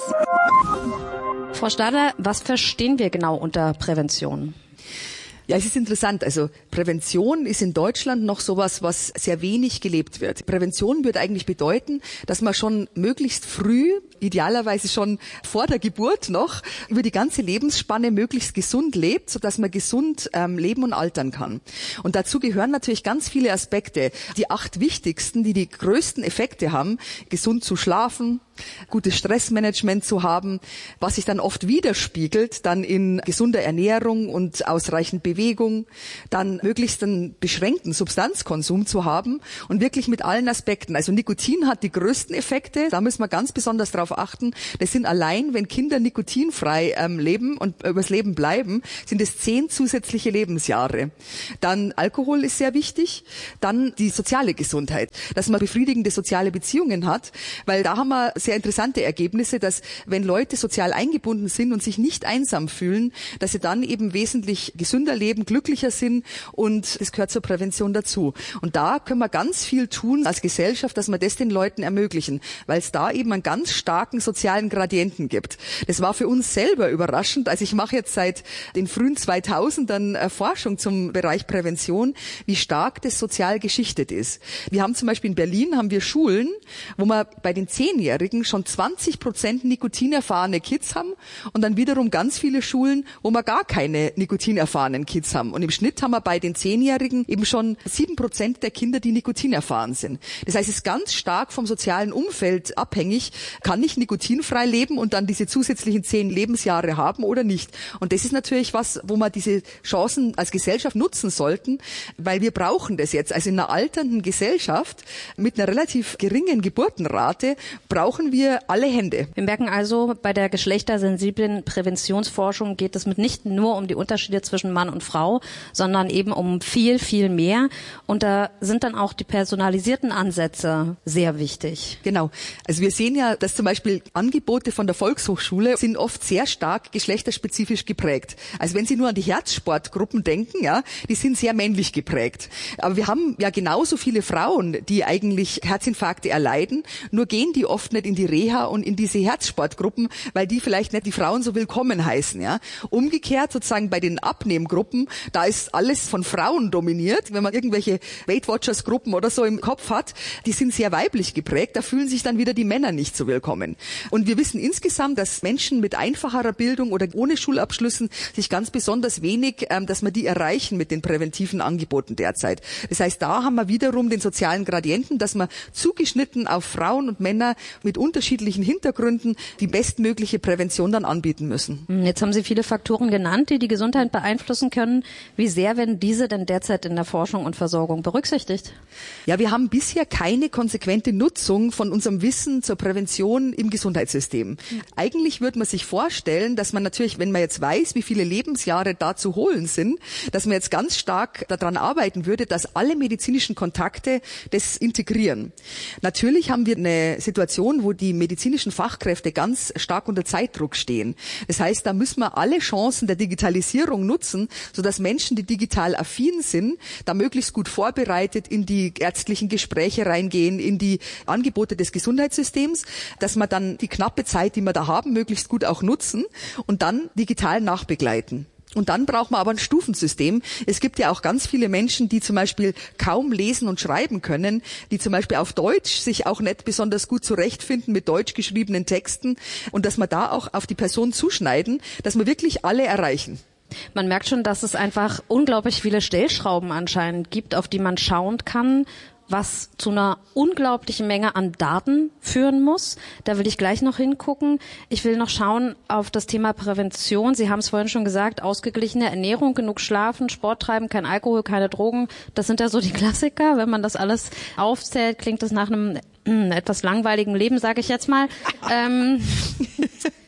Frau Stadler, was verstehen wir genau unter Prävention? Ja, es ist interessant. Also Prävention ist in Deutschland noch sowas, was sehr wenig gelebt wird. Prävention würde eigentlich bedeuten, dass man schon möglichst früh, idealerweise schon vor der Geburt noch, über die ganze Lebensspanne möglichst gesund lebt, sodass man gesund ähm, leben und altern kann. Und dazu gehören natürlich ganz viele Aspekte. Die acht wichtigsten, die die größten Effekte haben: gesund zu schlafen, gutes Stressmanagement zu haben, was sich dann oft widerspiegelt, dann in gesunder Ernährung und ausreichend Bewegung, dann möglichst einen beschränkten Substanzkonsum zu haben und wirklich mit allen Aspekten. Also Nikotin hat die größten Effekte, da müssen wir ganz besonders darauf achten. Das sind allein, wenn Kinder nikotinfrei ähm, leben und übers Leben bleiben, sind es zehn zusätzliche Lebensjahre. Dann Alkohol ist sehr wichtig, dann die soziale Gesundheit, dass man befriedigende soziale Beziehungen hat, weil da haben wir sehr interessante Ergebnisse, dass wenn Leute sozial eingebunden sind und sich nicht einsam fühlen, dass sie dann eben wesentlich gesünder leben, glücklicher sind, und das gehört zur Prävention dazu. Und da können wir ganz viel tun als Gesellschaft, dass wir das den Leuten ermöglichen, weil es da eben einen ganz starken sozialen Gradienten gibt. Das war für uns selber überraschend. Also ich mache jetzt seit den frühen zweitausendern Forschung zum Bereich Prävention, wie stark das sozial geschichtet ist. Wir haben zum Beispiel in Berlin haben wir Schulen, wo wir bei den Zehnjährigen schon zwanzig Prozent nikotinerfahrene Kids haben und dann wiederum ganz viele Schulen, wo wir gar keine nikotinerfahrenen Kids haben. Und im Schnitt haben wir bei den Zehnjährigen eben schon sieben Prozent der Kinder, die nikotinerfahren sind. Das heißt, es ist ganz stark vom sozialen Umfeld abhängig, kann ich nikotinfrei leben und dann diese zusätzlichen zehn Lebensjahre haben oder nicht. Und das ist natürlich was, wo wir diese Chancen als Gesellschaft nutzen sollten, weil wir brauchen das jetzt. Also in einer alternden Gesellschaft mit einer relativ geringen Geburtenrate brauchen wir alle Hände. Wir merken also, bei der geschlechtersensiblen Präventionsforschung geht es mitnichten nur um die Unterschiede zwischen Mann und Frau, sondern eben um viel, viel mehr. Und da sind dann auch die personalisierten Ansätze sehr wichtig. Genau. Also wir sehen ja, dass zum Beispiel Angebote von der Volkshochschule sind oft sehr stark geschlechterspezifisch geprägt. Also wenn Sie nur an die Herzsportgruppen denken, ja, die sind sehr männlich geprägt. Aber wir haben ja genauso viele Frauen, die eigentlich Herzinfarkte erleiden, nur gehen die oft nicht in die Reha und in diese Herzsportgruppen, weil die vielleicht nicht die Frauen so willkommen heißen. Ja. Umgekehrt sozusagen bei den Abnehmgruppen, da ist alles von Frauen dominiert. Wenn man irgendwelche Weight Watchers Gruppen oder so im Kopf hat, die sind sehr weiblich geprägt, da fühlen sich dann wieder die Männer nicht so willkommen. Und wir wissen insgesamt, dass Menschen mit einfacherer Bildung oder ohne Schulabschlüssen sich ganz besonders wenig, ähm, dass wir die erreichen mit den präventiven Angeboten derzeit. Das heißt, da haben wir wiederum den sozialen Gradienten, dass wir zugeschnitten auf Frauen und Männer mit unterschiedlichen Hintergründen die bestmögliche Prävention dann anbieten müssen. Jetzt haben Sie viele Faktoren genannt, die die Gesundheit beeinflussen können. Wie sehr werden diese denn derzeit in der Forschung und Versorgung berücksichtigt? Ja, wir haben bisher keine konsequente Nutzung von unserem Wissen zur Prävention im Gesundheitssystem. Mhm. Eigentlich würde man sich vorstellen, dass man natürlich, wenn man jetzt weiß, wie viele Lebensjahre da zu holen sind, dass man jetzt ganz stark daran arbeiten würde, dass alle medizinischen Kontakte das integrieren. Natürlich haben wir eine Situation, wo die medizinischen Fachkräfte ganz stark unter Zeitdruck stehen. Das heißt, da müssen wir alle Chancen der Digitalisierung nutzen, sodass Menschen, die digital affin sind, da möglichst gut vorbereitet in die ärztlichen Gespräche reingehen, in die Angebote des Gesundheitssystems, dass man dann die knappe Zeit, die wir da haben, möglichst gut auch nutzen und dann digital nachbegleiten. Und dann braucht man aber ein Stufensystem. Es gibt ja auch ganz viele Menschen, die zum Beispiel kaum lesen und schreiben können, die zum Beispiel auf Deutsch sich auch nicht besonders gut zurechtfinden mit deutsch geschriebenen Texten, und dass wir da auch auf die Person zuschneiden, dass wir wirklich alle erreichen. Man merkt schon, dass es einfach unglaublich viele Stellschrauben anscheinend gibt, auf die man schauen kann, was zu einer unglaublichen Menge an Daten führen muss. Da will ich gleich noch hingucken. Ich will noch schauen auf das Thema Prävention. Sie haben es vorhin schon gesagt, ausgeglichene Ernährung, genug schlafen, Sport treiben, kein Alkohol, keine Drogen. Das sind ja so die Klassiker. Wenn man das alles aufzählt, klingt das nach einem äh, etwas langweiligen Leben, sage ich jetzt mal. ähm,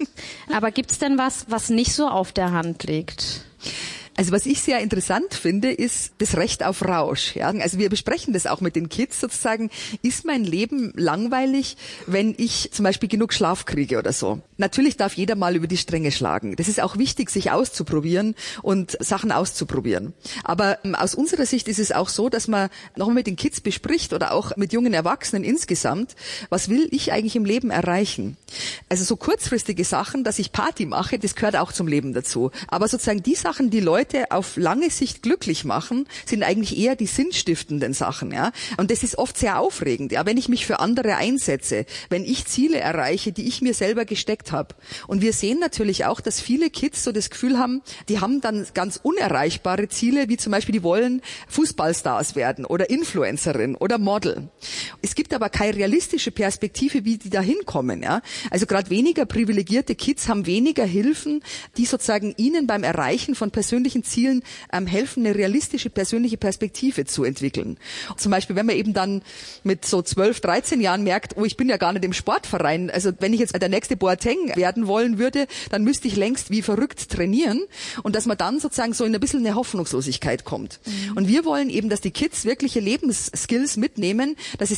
Aber gibt's denn was, was nicht so auf der Hand liegt? Also was ich sehr interessant finde, ist das Recht auf Rausch. Ja? Also wir besprechen das auch mit den Kids sozusagen. Ist mein Leben langweilig, wenn ich zum Beispiel genug Schlaf kriege oder so? Natürlich darf jeder mal über die Stränge schlagen. Das ist auch wichtig, sich auszuprobieren und Sachen auszuprobieren. Aber aus unserer Sicht ist es auch so, dass man nochmal mit den Kids bespricht oder auch mit jungen Erwachsenen insgesamt, was will ich eigentlich im Leben erreichen? Also so kurzfristige Sachen, dass ich Party mache, das gehört auch zum Leben dazu. Aber sozusagen die Sachen, die Leute auf lange Sicht glücklich machen, sind eigentlich eher die sinnstiftenden Sachen, ja. Und das ist oft sehr aufregend, ja, wenn ich mich für andere einsetze, wenn ich Ziele erreiche, die ich mir selber gesteckt habe. Und wir sehen natürlich auch, dass viele Kids so das Gefühl haben, die haben dann ganz unerreichbare Ziele, wie zum Beispiel, die wollen Fußballstars werden oder Influencerin oder Model. Es gibt aber keine realistische Perspektive, wie die da hinkommen, ja. Also gerade weniger privilegierte Kids haben weniger Hilfen, die sozusagen ihnen beim Erreichen von persönlichen Zielen ähm, helfen, eine realistische persönliche Perspektive zu entwickeln. Zum Beispiel, wenn man eben dann mit so zwölf, dreizehn Jahren merkt, oh, ich bin ja gar nicht im Sportverein. Also wenn ich jetzt der nächste Boateng werden wollen würde, dann müsste ich längst wie verrückt trainieren. Und dass man dann sozusagen so in ein bisschen eine Hoffnungslosigkeit kommt. Mhm. Und wir wollen eben, dass die Kids wirkliche Lebensskills mitnehmen, dass sie